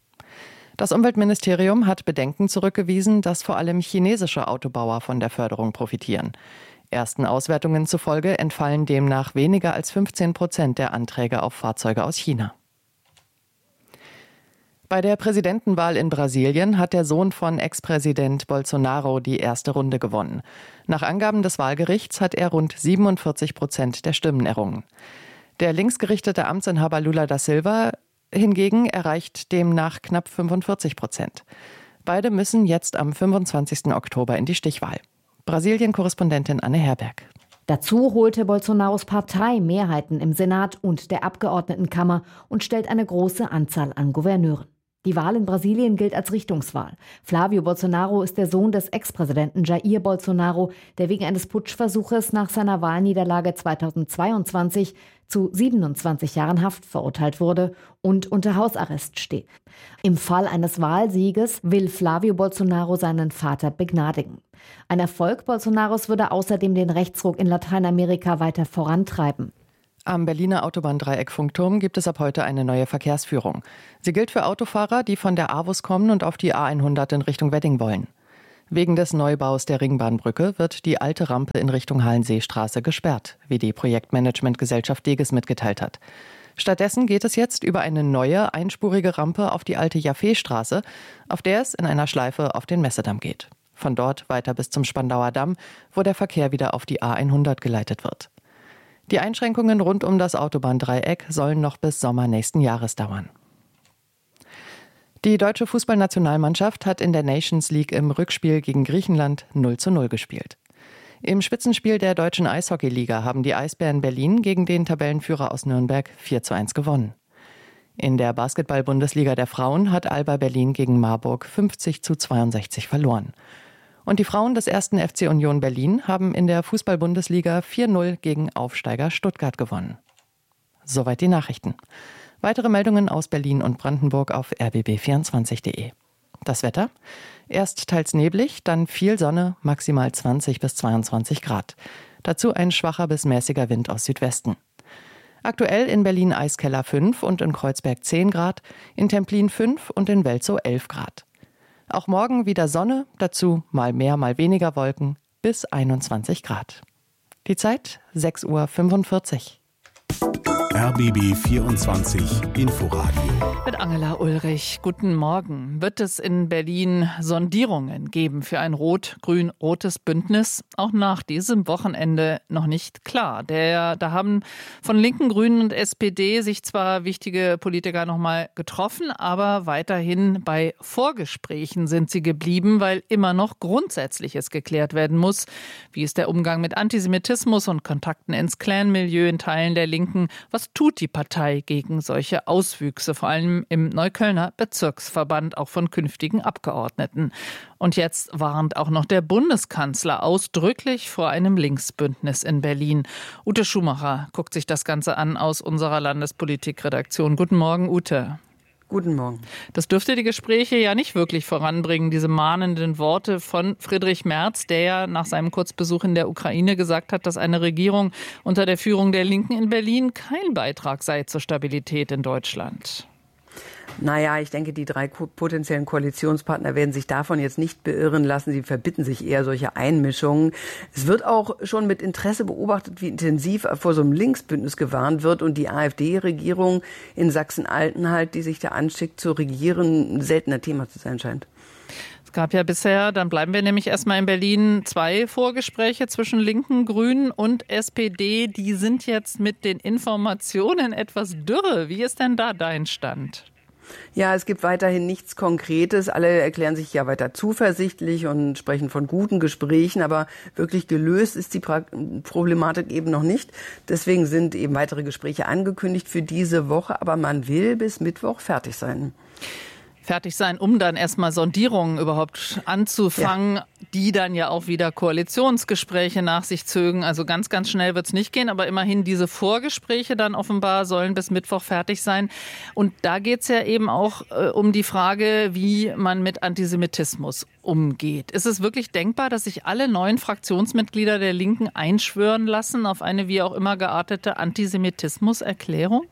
Das Umweltministerium hat Bedenken zurückgewiesen, dass vor allem chinesische Autobauer von der Förderung profitieren. Ersten Auswertungen zufolge entfallen demnach weniger als fünfzehn Prozent der Anträge auf Fahrzeuge aus China. Bei der Präsidentenwahl in Brasilien hat der Sohn von Ex-Präsident Bolsonaro die erste Runde gewonnen. Nach Angaben des Wahlgerichts hat er rund siebenundvierzig Prozent der Stimmen errungen. Der linksgerichtete Amtsinhaber Lula da Silva hingegen erreicht demnach knapp fünfundvierzig Prozent. Beide müssen jetzt am fünfundzwanzigsten Oktober in die Stichwahl. Brasilien-Korrespondentin Anne Herberg. Dazu holte Bolsonaros Partei Mehrheiten im Senat und der Abgeordnetenkammer und stellt eine große Anzahl an Gouverneuren. Die Wahl in Brasilien gilt als Richtungswahl. Flávio Bolsonaro ist der Sohn des Ex-Präsidenten Jair Bolsonaro, der wegen eines Putschversuches nach seiner Wahlniederlage zweitausendzweiundzwanzig zu siebenundzwanzig Jahren Haft verurteilt wurde und unter Hausarrest steht. Im Fall eines Wahlsieges will Flávio Bolsonaro seinen Vater begnadigen. Ein Erfolg Bolsonaros würde außerdem den Rechtsruck in Lateinamerika weiter vorantreiben. Am Berliner Autobahndreieck Funkturm gibt es ab heute eine neue Verkehrsführung. Sie gilt für Autofahrer, die von der A W U S kommen und auf die A hundert in Richtung Wedding wollen. Wegen des Neubaus der Ringbahnbrücke wird die alte Rampe in Richtung Hallenseestraße gesperrt, wie die Projektmanagementgesellschaft Deges mitgeteilt hat. Stattdessen geht es jetzt über eine neue, einspurige Rampe auf die alte Jaffeestraße, auf der es in einer Schleife auf den Messedamm geht. Von dort weiter bis zum Spandauer Damm, wo der Verkehr wieder auf die A hundert geleitet wird. Die Einschränkungen rund um das Autobahndreieck sollen noch bis Sommer nächsten Jahres dauern. Die deutsche Fußballnationalmannschaft hat in der Nations League im Rückspiel gegen Griechenland null zu null gespielt. Im Spitzenspiel der deutschen Eishockeyliga haben die Eisbären Berlin gegen den Tabellenführer aus Nürnberg vier zu eins gewonnen. In der Basketball-Bundesliga der Frauen hat Alba Berlin gegen Marburg fünfzig zu zweiundsechzig verloren. Und die Frauen des ersten F C Union Berlin haben in der Fußball-Bundesliga vier null gegen Aufsteiger Stuttgart gewonnen. Soweit die Nachrichten. Weitere Meldungen aus Berlin und Brandenburg auf r b b vierundzwanzig punkt d e. Das Wetter? Erst teils neblig, dann viel Sonne, maximal zwanzig bis zweiundzwanzig Grad. Dazu ein schwacher bis mäßiger Wind aus Südwesten. Aktuell in Berlin Eiskeller fünf und in Kreuzberg zehn Grad, in Templin fünf und in Welzow elf Grad. Auch morgen wieder Sonne, dazu mal mehr, mal weniger Wolken, bis einundzwanzig Grad. Die Zeit sechs Uhr fünfundvierzig. R B B vierundzwanzig Inforadio. Mit Angela Ulrich. Guten Morgen. Wird es in Berlin Sondierungen geben für ein rot-grün-rotes Bündnis? Auch nach diesem Wochenende noch nicht klar. Der, da haben von Linken, Grünen und S P D sich zwar wichtige Politiker noch mal getroffen, aber weiterhin bei Vorgesprächen sind sie geblieben, weil immer noch Grundsätzliches geklärt werden muss. Wie ist der Umgang mit Antisemitismus und Kontakten ins Clan-Milieu in Teilen der Linken? Was tut die Partei gegen solche Auswüchse, vor allem im Neuköllner Bezirksverband, auch von künftigen Abgeordneten? Und jetzt warnt auch noch der Bundeskanzler ausdrücklich vor einem Linksbündnis in Berlin. Ute Schumacher guckt sich das Ganze an aus unserer Landespolitikredaktion. Guten Morgen, Ute. Guten Morgen. Das dürfte die Gespräche ja nicht wirklich voranbringen, diese mahnenden Worte von Friedrich Merz, der ja nach seinem Kurzbesuch in der Ukraine gesagt hat, dass eine Regierung unter der Führung der Linken in Berlin kein Beitrag sei zur Stabilität in Deutschland. Naja, ich denke, die drei potenziellen Koalitionspartner werden sich davon jetzt nicht beirren lassen. Sie verbitten sich eher solche Einmischungen. Es wird auch schon mit Interesse beobachtet, wie intensiv vor so einem Linksbündnis gewarnt wird und die AfD-Regierung in Sachsen-Altenhalb, die sich da anschickt zu regieren, ein seltener Thema zu sein scheint. Es gab ja bisher, dann bleiben wir nämlich erstmal in Berlin, zwei Vorgespräche zwischen Linken, Grünen und S P D. Die sind jetzt mit den Informationen etwas dürre. Wie ist denn da dein Stand? Ja, es gibt weiterhin nichts Konkretes. Alle erklären sich ja weiter zuversichtlich und sprechen von guten Gesprächen, aber wirklich gelöst ist die pra- Problematik eben noch nicht. Deswegen sind eben weitere Gespräche angekündigt für diese Woche, aber man will bis Mittwoch fertig sein. Fertig sein, um dann erstmal Sondierungen überhaupt anzufangen, ja. Die dann ja auch wieder Koalitionsgespräche nach sich zögen. Also ganz, ganz schnell wird es nicht gehen, aber immerhin diese Vorgespräche dann offenbar sollen bis Mittwoch fertig sein. Und da geht es ja eben auch äh, um die Frage, wie man mit Antisemitismus umgeht. Ist es wirklich denkbar, dass sich alle neuen Fraktionsmitglieder der Linken einschwören lassen auf eine wie auch immer geartete Antisemitismuserklärung?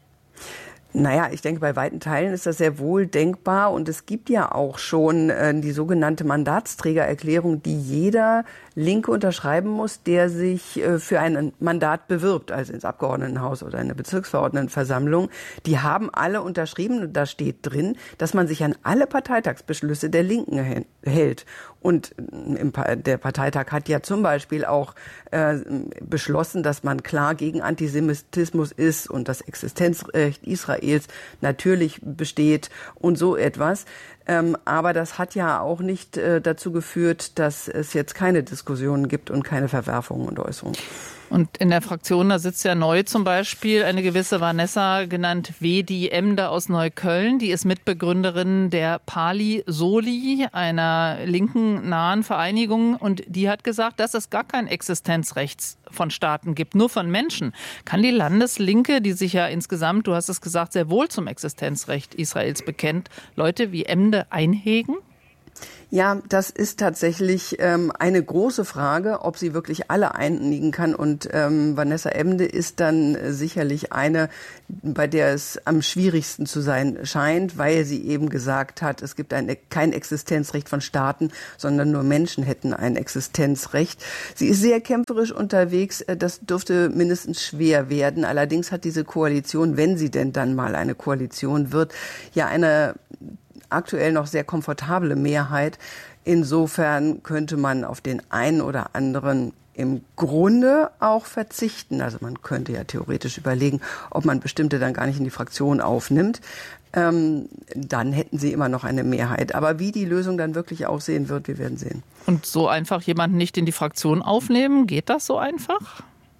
Naja, ich denke, bei weiten Teilen ist das sehr wohl denkbar und es gibt ja auch schon äh, die sogenannte Mandatsträgererklärung, die jeder Linke unterschreiben muss, der sich für ein Mandat bewirbt, also ins Abgeordnetenhaus oder in eine Bezirksverordnetenversammlung. Die haben alle unterschrieben und da steht drin, dass man sich an alle Parteitagsbeschlüsse der Linken hält. Und der Parteitag hat ja zum Beispiel auch äh, beschlossen, dass man klar gegen Antisemitismus ist und das Existenzrecht Israels natürlich besteht und so etwas. Ähm, aber das hat ja auch nicht äh, dazu geführt, dass es jetzt keine Diskussionen gibt und keine Verwerfungen und Äußerungen. Und in der Fraktion, da sitzt ja neu zum Beispiel eine gewisse Vanessa, genannt Wedi Emde aus Neukölln. Die ist Mitbegründerin der Pali Soli, einer linken nahen Vereinigung. Und die hat gesagt, dass es gar kein Existenzrecht von Staaten gibt, nur von Menschen. Kann die Landeslinke, die sich ja insgesamt, du hast es gesagt, sehr wohl zum Existenzrecht Israels bekennt, Leute wie Emde einhegen? Ja, das ist tatsächlich ähm, eine große Frage, ob sie wirklich alle einigen kann. Und ähm, Vanessa Emde ist dann äh, sicherlich eine, bei der es am schwierigsten zu sein scheint, weil sie eben gesagt hat, es gibt ein, kein Existenzrecht von Staaten, sondern nur Menschen hätten ein Existenzrecht. Sie ist sehr kämpferisch unterwegs. Das dürfte mindestens schwer werden. Allerdings hat diese Koalition, wenn sie denn dann mal eine Koalition wird, ja eine aktuell noch sehr komfortable Mehrheit. Insofern könnte man auf den einen oder anderen im Grunde auch verzichten. Also man könnte ja theoretisch überlegen, ob man bestimmte dann gar nicht in die Fraktion aufnimmt. Ähm, dann hätten sie immer noch eine Mehrheit. Aber wie die Lösung dann wirklich aussehen wird, wir werden sehen. Und so einfach jemanden nicht in die Fraktion aufnehmen, geht das so einfach?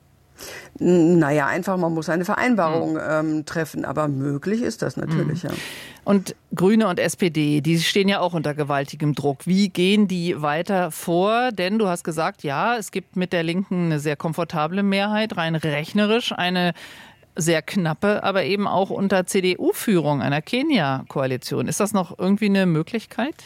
Naja, einfach, man muss eine Vereinbarung ähm, treffen, aber möglich ist das natürlich, mhm. ja. Und Grüne und S P D, die stehen ja auch unter gewaltigem Druck. Wie gehen die weiter vor? Denn du hast gesagt, ja, es gibt mit der Linken eine sehr komfortable Mehrheit, rein rechnerisch eine sehr knappe, aber eben auch unter C D U-Führung einer Kenia-Koalition. Ist das noch irgendwie eine Möglichkeit?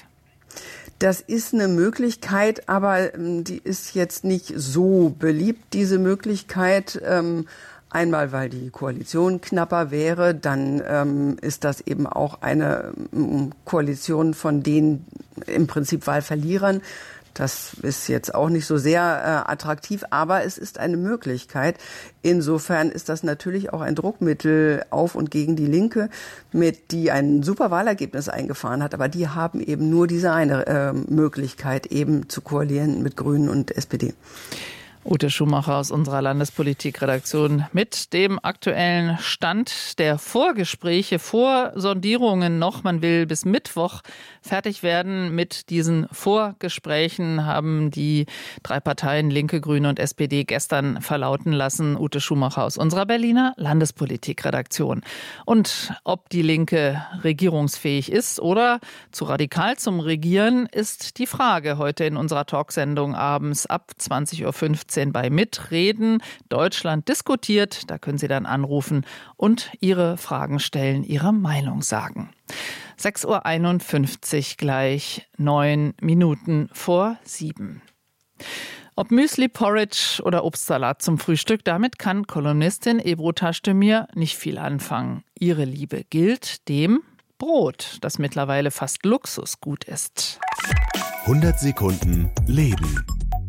Das ist eine Möglichkeit, aber ähm, die ist jetzt nicht so beliebt, diese Möglichkeit. Ähm, einmal, weil die Koalition knapper wäre, dann ähm, ist das eben auch eine ähm, Koalition von den im Prinzip Wahlverlierern. Das ist jetzt auch nicht so sehr äh, attraktiv, aber es ist eine Möglichkeit. Insofern ist das natürlich auch ein Druckmittel auf und gegen die Linke, mit die ein super Wahlergebnis eingefahren hat. Aber die haben eben nur diese eine äh, Möglichkeit, eben zu koalieren mit Grünen und S P D. Ute Schumacher aus unserer Landespolitikredaktion mit dem aktuellen Stand der Vorgespräche, Vorsondierungen noch. Man will bis Mittwoch fertig werden mit diesen Vorgesprächen, haben die drei Parteien Linke, Grüne und S P D gestern verlauten lassen. Ute Schumacher aus unserer Berliner Landespolitikredaktion. Und ob die Linke regierungsfähig ist oder zu radikal zum Regieren, ist die Frage heute in unserer Talksendung abends ab zwanzig Uhr fünfzehn bei Mitreden. Deutschland diskutiert. Da können Sie dann anrufen und Ihre Fragen stellen, Ihre Meinung sagen. sechs Uhr einundfünfzig gleich, neun Minuten vor sieben. Ob Müsli, Porridge oder Obstsalat zum Frühstück, damit kann Kolumnistin Ebru Taschdemir nicht viel anfangen. Ihre Liebe gilt dem Brot, das mittlerweile fast Luxusgut ist. hundert Sekunden Leben.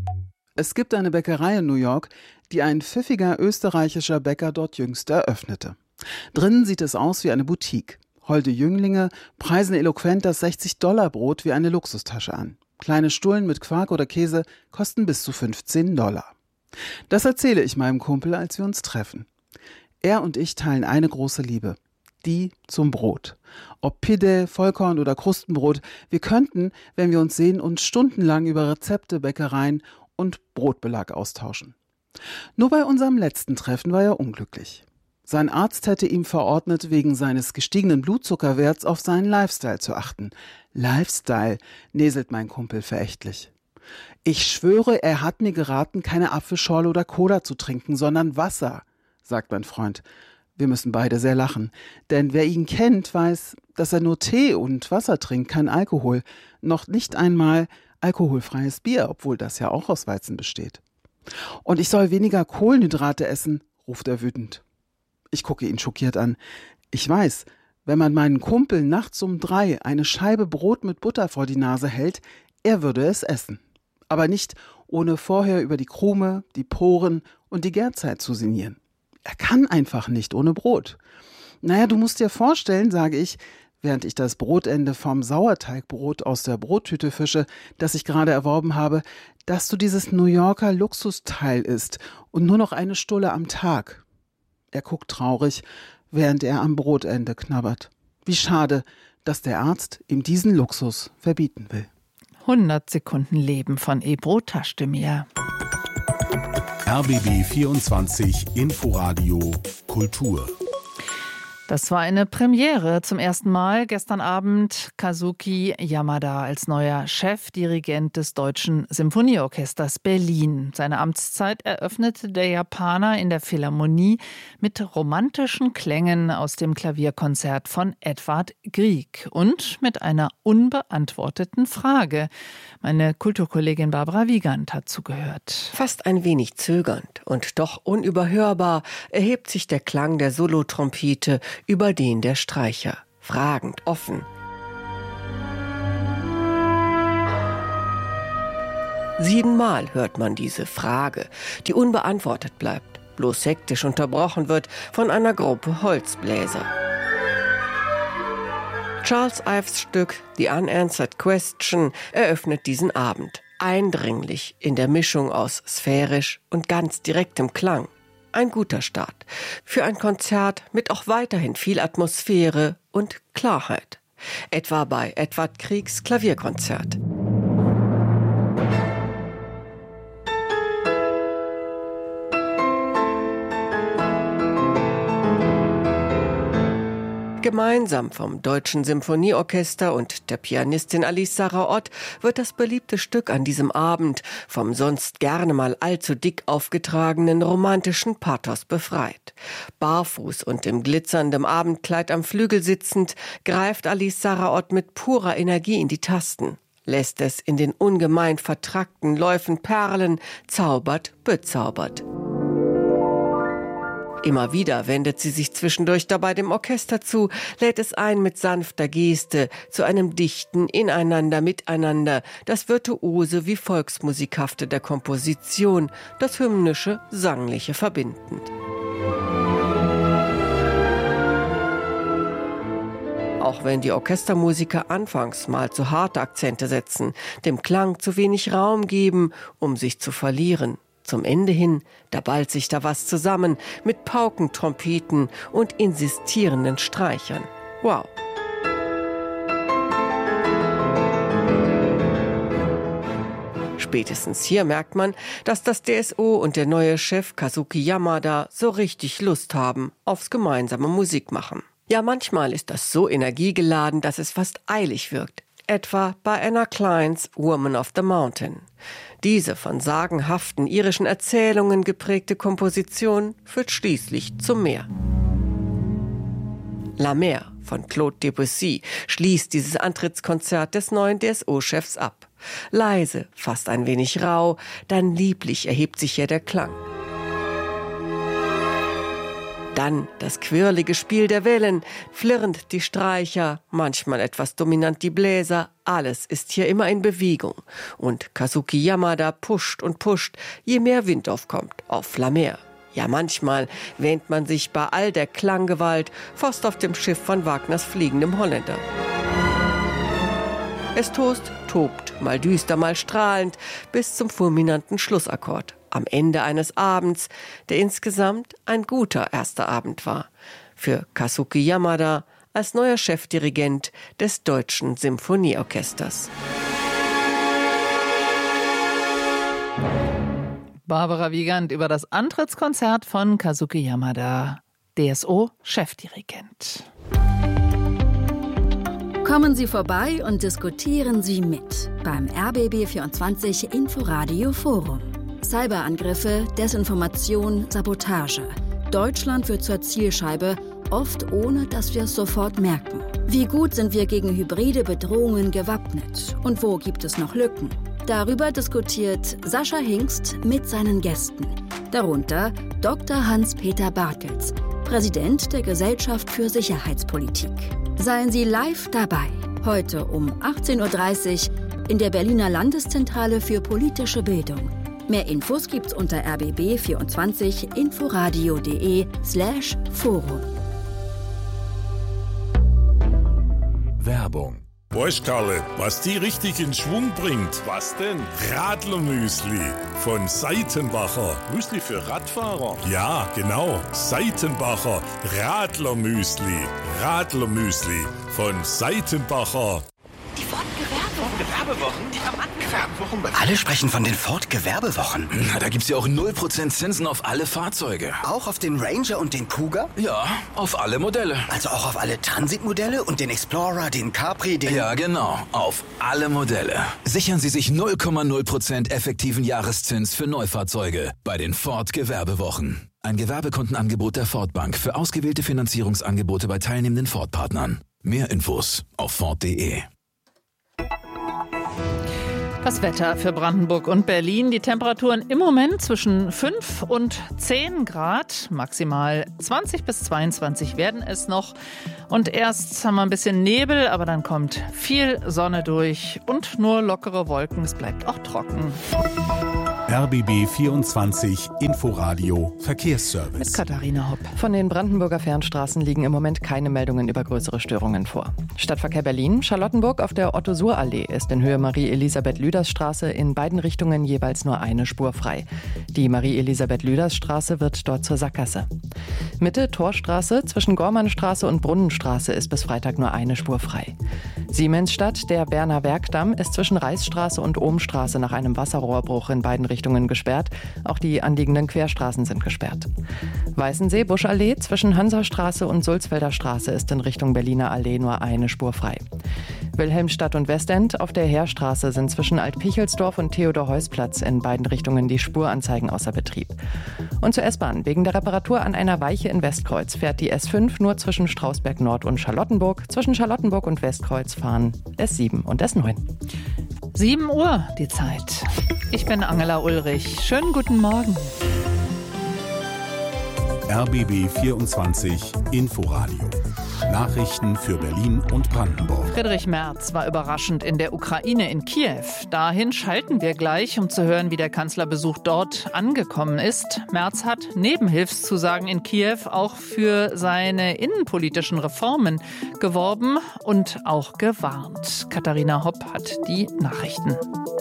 Es gibt eine Bäckerei in New York, die ein pfiffiger österreichischer Bäcker dort jüngst eröffnete. Drinnen sieht es aus wie eine Boutique. Holde Jünglinge preisen eloquent das sechzig-Dollar-Brot wie eine Luxustasche an. Kleine Stullen mit Quark oder Käse kosten bis zu fünfzehn Dollar. Das erzähle ich meinem Kumpel, als wir uns treffen. Er und ich teilen eine große Liebe. Die zum Brot. Ob Pide, Vollkorn oder Krustenbrot, wir könnten, wenn wir uns sehen, uns stundenlang über Rezepte, Bäckereien und Brotbelag austauschen. Nur bei unserem letzten Treffen war er unglücklich. Sein Arzt hätte ihm verordnet, wegen seines gestiegenen Blutzuckerwerts auf seinen Lifestyle zu achten. Lifestyle, näselt mein Kumpel verächtlich. Ich schwöre, er hat mir geraten, keine Apfelschorle oder Cola zu trinken, sondern Wasser, sagt mein Freund. Wir müssen beide sehr lachen, denn wer ihn kennt, weiß, dass er nur Tee und Wasser trinkt, kein Alkohol, noch nicht einmal alkoholfreies Bier, obwohl das ja auch aus Weizen besteht. Und ich soll weniger Kohlenhydrate essen, ruft er wütend. Ich gucke ihn schockiert an. Ich weiß, wenn man meinen Kumpel nachts um drei eine Scheibe Brot mit Butter vor die Nase hält, er würde es essen. aber nicht ohne vorher über die Krume, die Poren und die Gärzeit zu sinnieren. Er kann einfach nicht ohne Brot. Naja, du musst dir vorstellen, sage ich, während ich das Brotende vom Sauerteigbrot aus der Brottüte fische, das ich gerade erworben habe, dass du dieses New Yorker Luxusteil isst und nur noch eine Stulle am Tag. Er guckt traurig, während er am Brotende knabbert. Wie schade, dass der Arzt ihm diesen Luxus verbieten will. hundert Sekunden Leben von Ebru Taschdemir. R B B vierundzwanzig Inforadio Kultur. Das war eine Premiere zum ersten Mal. Gestern Abend Kazuki Yamada als neuer Chefdirigent des Deutschen Symphonieorchesters Berlin. Seine Amtszeit eröffnete der Japaner in der Philharmonie mit romantischen Klängen aus dem Klavierkonzert von Edvard Grieg und mit einer unbeantworteten Frage. Meine Kulturkollegin Barbara Wiegand hat zugehört. Fast ein wenig zögernd und doch unüberhörbar erhebt sich der Klang der Solotrompete über den der Streicher, fragend, offen. Siebenmal hört man diese Frage, die unbeantwortet bleibt, bloß hektisch unterbrochen wird von einer Gruppe Holzbläser. Charles Ives Stück The Unanswered Question eröffnet diesen Abend, eindringlich in der Mischung aus sphärisch und ganz direktem Klang. Ein guter Start für ein Konzert mit auch weiterhin viel Atmosphäre und Klarheit. Etwa bei Edvard Griegs Klavierkonzert. Gemeinsam vom Deutschen Symphonieorchester und der Pianistin Alice Sarah Ott wird das beliebte Stück an diesem Abend vom sonst gerne mal allzu dick aufgetragenen romantischen Pathos befreit. Barfuß und im glitzernden Abendkleid am Flügel sitzend, greift Alice Sarah Ott mit purer Energie in die Tasten, lässt es in den ungemein vertrackten Läufen perlen, zaubert, bezaubert. Immer wieder wendet sie sich zwischendurch dabei dem Orchester zu, lädt es ein mit sanfter Geste zu einem dichten Ineinander, Miteinander, das Virtuose wie Volksmusikhafte der Komposition, das Hymnische, Sangliche verbindend. Auch wenn die Orchestermusiker anfangs mal zu harte Akzente setzen, dem Klang zu wenig Raum geben, um sich zu verlieren. Zum Ende hin, da ballt sich da was zusammen mit Pauken, Trompeten und insistierenden Streichern. Wow! Spätestens hier merkt man, dass das D S O und der neue Chef Kazuki Yamada so richtig Lust haben aufs gemeinsame Musikmachen. Ja, manchmal ist das so energiegeladen, dass es fast eilig wirkt. Etwa bei Anna Kleins Woman of the Mountain. Diese von sagenhaften irischen Erzählungen geprägte Komposition führt schließlich zum Meer. La Mer von Claude Debussy schließt dieses Antrittskonzert des neuen D S O-Chefs ab. Leise, fast ein wenig rau, dann lieblich erhebt sich hier der Klang. Dann das quirlige Spiel der Wellen, flirrend die Streicher, manchmal etwas dominant die Bläser, alles ist hier immer in Bewegung. Und Kazuki Yamada pusht und pusht, je mehr Wind aufkommt, auf La Mer. Ja, manchmal wähnt man sich bei all der Klanggewalt fast auf dem Schiff von Wagners Fliegendem Holländer. Es tost, tobt, mal düster, mal strahlend, bis zum fulminanten Schlussakkord. Am Ende eines Abends, der insgesamt ein guter erster Abend war. Für Kazuki Yamada als neuer Chefdirigent des Deutschen Symphonieorchesters. Barbara Wiegand über das Antrittskonzert von Kazuki Yamada, D S O-Chefdirigent. Kommen Sie vorbei und diskutieren Sie mit beim R B B vierundzwanzig Inforadio Forum. Cyberangriffe, Desinformation, Sabotage. Deutschland wird zur Zielscheibe, oft ohne, dass wir es sofort merken. Wie gut sind wir gegen hybride Bedrohungen gewappnet? Und wo gibt es noch Lücken? Darüber diskutiert Sascha Hingst mit seinen Gästen. Darunter Doktor Hans-Peter Bartels, Präsident der Gesellschaft für Sicherheitspolitik. Seien Sie live dabei. Heute um achtzehn Uhr dreißig in der Berliner Landeszentrale für politische Bildung. Mehr Infos gibt's unter r b b vierundzwanzig inforadio punkt de slash Forum. Werbung. Weißt Karle, was die richtig in Schwung bringt? Was denn? Radlermüsli von Seitenbacher. Müsli für Radfahrer? Ja, genau. Seitenbacher Radlermüsli. Radlermüsli von Seitenbacher. Die Ford-Gewerbewochen. Gewerbewochen? Die haben Gewerbewochen. Alle sprechen von den Ford-Gewerbewochen. Na, da gibt's ja auch null Prozent Zinsen auf alle Fahrzeuge. Auch auf den Ranger und den Kuga? Ja, auf alle Modelle. Also auch auf alle Transit-Modelle und den Explorer, den Capri, den... Ja, genau. Auf alle Modelle. Sichern Sie sich null Komma null Prozent effektiven Jahreszins für Neufahrzeuge bei den Ford-Gewerbewochen. Ein Gewerbekundenangebot der Ford Bank für ausgewählte Finanzierungsangebote bei teilnehmenden Ford-Partnern. Mehr Infos auf Ford punkt de. Das Wetter für Brandenburg und Berlin. Die Temperaturen im Moment zwischen fünf und zehn Grad. Maximal zwanzig bis zweiundzwanzig werden es noch. Und erst haben wir ein bisschen Nebel, aber dann kommt viel Sonne durch und nur lockere Wolken. Es bleibt auch trocken. R B B vierundzwanzig Inforadio Verkehrsservice. Mit Katharina Hopp. Von den Brandenburger Fernstraßen liegen im Moment keine Meldungen über größere Störungen vor. Stadtverkehr Berlin, Charlottenburg auf der Otto-Suhr-Allee ist in Höhe Marie-Elisabeth-Lüders-Straße in beiden Richtungen jeweils nur eine Spur frei. Die Marie-Elisabeth-Lüders-Straße wird dort zur Sackgasse. Mitte Torstraße zwischen Gormannstraße und Brunnenstraße ist bis Freitag nur eine Spur frei. Siemensstadt, der Berner Werkdamm, ist zwischen Reichsstraße und Ohmstraße nach einem Wasserrohrbruch in beiden Richtungen gesperrt. Auch die anliegenden Querstraßen sind gesperrt. Weißensee, Buschallee zwischen Hansastraße und Sulzfelder Straße ist in Richtung Berliner Allee nur eine Spur frei. Wilhelmstadt und Westend auf der Heerstraße sind zwischen Alt-Pichelsdorf und Theodor-Heuss-Platz in beiden Richtungen die Spuranzeigen außer Betrieb. Und zur S-Bahn. Wegen der Reparatur an einer Weiche in Westkreuz fährt die S fünf nur zwischen Strausberg Nord und Charlottenburg. Zwischen Charlottenburg und Westkreuz fahren S sieben und S neun. sieben Uhr die Zeit. Ich bin Angela Ulrich. Schönen guten Morgen. R B B vierundzwanzig Inforadio. Nachrichten für Berlin und Brandenburg. Friedrich Merz war überraschend in der Ukraine, in Kiew. Dahin schalten wir gleich, um zu hören, wie der Kanzlerbesuch dort angekommen ist. Merz hat neben Hilfszusagen in Kiew auch für seine innenpolitischen Reformen geworben und auch gewarnt. Katharina Hopp hat die Nachrichten.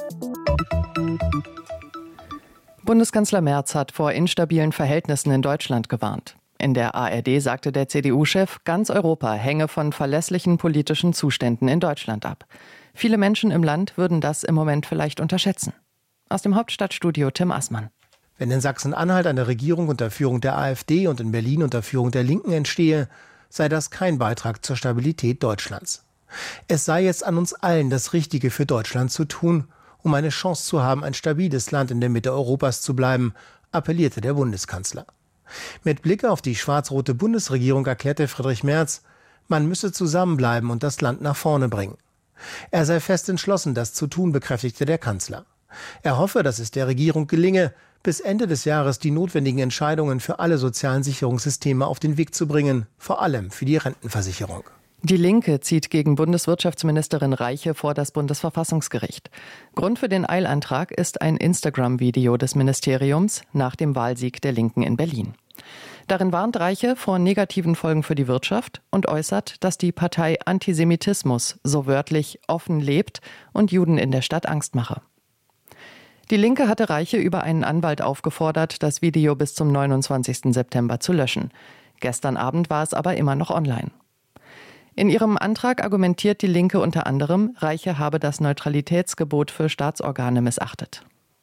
Bundeskanzler Merz hat vor instabilen Verhältnissen in Deutschland gewarnt. In der A R D sagte der C D U-Chef, ganz Europa hänge von verlässlichen politischen Zuständen in Deutschland ab. Viele Menschen im Land würden das im Moment vielleicht unterschätzen. Aus dem Hauptstadtstudio Tim Assmann. Wenn in Sachsen-Anhalt eine Regierung unter Führung der AfD und in Berlin unter Führung der Linken entstehe, sei das kein Beitrag zur Stabilität Deutschlands. Es sei jetzt an uns allen, das Richtige für Deutschland zu tun, um eine Chance zu haben, ein stabiles Land in der Mitte Europas zu bleiben, appellierte der Bundeskanzler. Mit Blick auf die schwarz-rote Bundesregierung erklärte Friedrich Merz, man müsse zusammenbleiben und das Land nach vorne bringen. Er sei fest entschlossen, das zu tun, bekräftigte der Kanzler. Er hoffe, dass es der Regierung gelinge, bis Ende des Jahres die notwendigen Entscheidungen für alle sozialen Sicherungssysteme auf den Weg zu bringen, vor allem für die Rentenversicherung. Die Linke zieht gegen Bundeswirtschaftsministerin Reiche vor das Bundesverfassungsgericht. Grund für den Eilantrag ist ein Instagram-Video des Ministeriums nach dem Wahlsieg der Linken in Berlin. Darin warnt Reiche vor negativen Folgen für die Wirtschaft und äußert, dass die Partei Antisemitismus so wörtlich offen lebt und Juden in der Stadt Angst mache. Die Linke hatte Reiche über einen Anwalt aufgefordert, das Video bis zum neunundzwanzigsten September zu löschen. Gestern Abend war es aber immer noch online. In ihrem Antrag argumentiert die Linke unter anderem, Reiche habe das Neutralitätsgebot für Staatsorgane missachtet.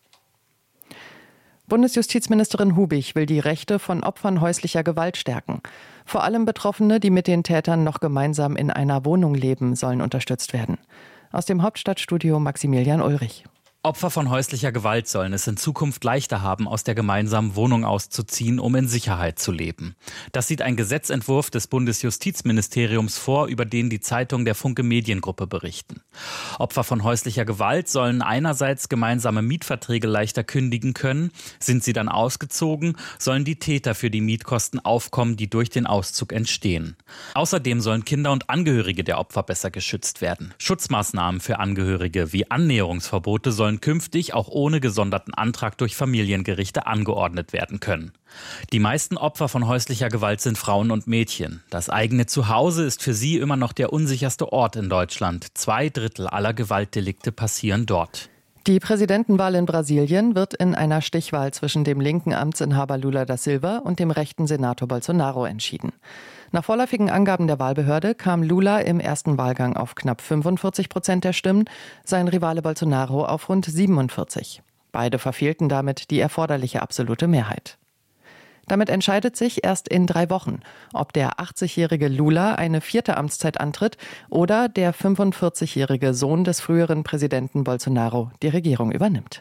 Bundesjustizministerin Hubig will die Rechte von Opfern häuslicher Gewalt stärken. Vor allem Betroffene, die mit den Tätern noch gemeinsam in einer Wohnung leben, sollen unterstützt werden. Aus dem Hauptstadtstudio Maximilian Ulrich. Opfer von häuslicher Gewalt sollen es in Zukunft leichter haben, aus der gemeinsamen Wohnung auszuziehen, um in Sicherheit zu leben. Das sieht ein Gesetzentwurf des Bundesjustizministeriums vor, über den die Zeitung der Funke Mediengruppe berichten. Opfer von häuslicher Gewalt sollen einerseits gemeinsame Mietverträge leichter kündigen können. Sind sie dann ausgezogen, sollen die Täter für die Mietkosten aufkommen, die durch den Auszug entstehen. Außerdem sollen Kinder und Angehörige der Opfer besser geschützt werden. Schutzmaßnahmen für Angehörige wie Annäherungsverbote sollen künftig auch ohne gesonderten Antrag durch Familiengerichte angeordnet werden können. Die meisten Opfer von häuslicher Gewalt sind Frauen und Mädchen. Das eigene Zuhause ist für sie immer noch der unsicherste Ort in Deutschland. Zwei Drittel aller Gewaltdelikte passieren dort. Die Präsidentenwahl in Brasilien wird in einer Stichwahl zwischen dem linken Amtsinhaber Lula da Silva und dem rechten Senator Bolsonaro entschieden. Nach vorläufigen Angaben der Wahlbehörde kam Lula im ersten Wahlgang auf knapp fünfundvierzig Prozent der Stimmen, sein Rivale Bolsonaro auf rund siebenundvierzig. Beide verfehlten damit die erforderliche absolute Mehrheit. Damit entscheidet sich erst in drei Wochen, ob der achtzigjährige Lula eine vierte Amtszeit antritt oder der fünfundvierzigjährige Sohn des früheren Präsidenten Bolsonaro die Regierung übernimmt.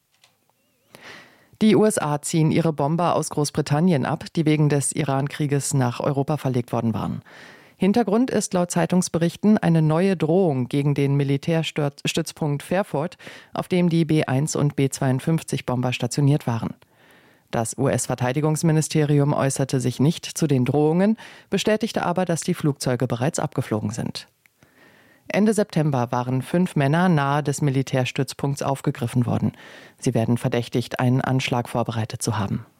Die U S A ziehen ihre Bomber aus Großbritannien ab, die wegen des Iran-Krieges nach Europa verlegt worden waren. Hintergrund ist laut Zeitungsberichten eine neue Drohung gegen den Militärstützpunkt Fairford, auf dem die B eins und B zweiundfünfzig Bomber stationiert waren. Das U S-Verteidigungsministerium äußerte sich nicht zu den Drohungen, bestätigte aber, dass die Flugzeuge bereits abgeflogen sind. Ende September waren fünf Männer nahe des Militärstützpunkts aufgegriffen worden. Sie werden verdächtigt, einen Anschlag vorbereitet zu haben.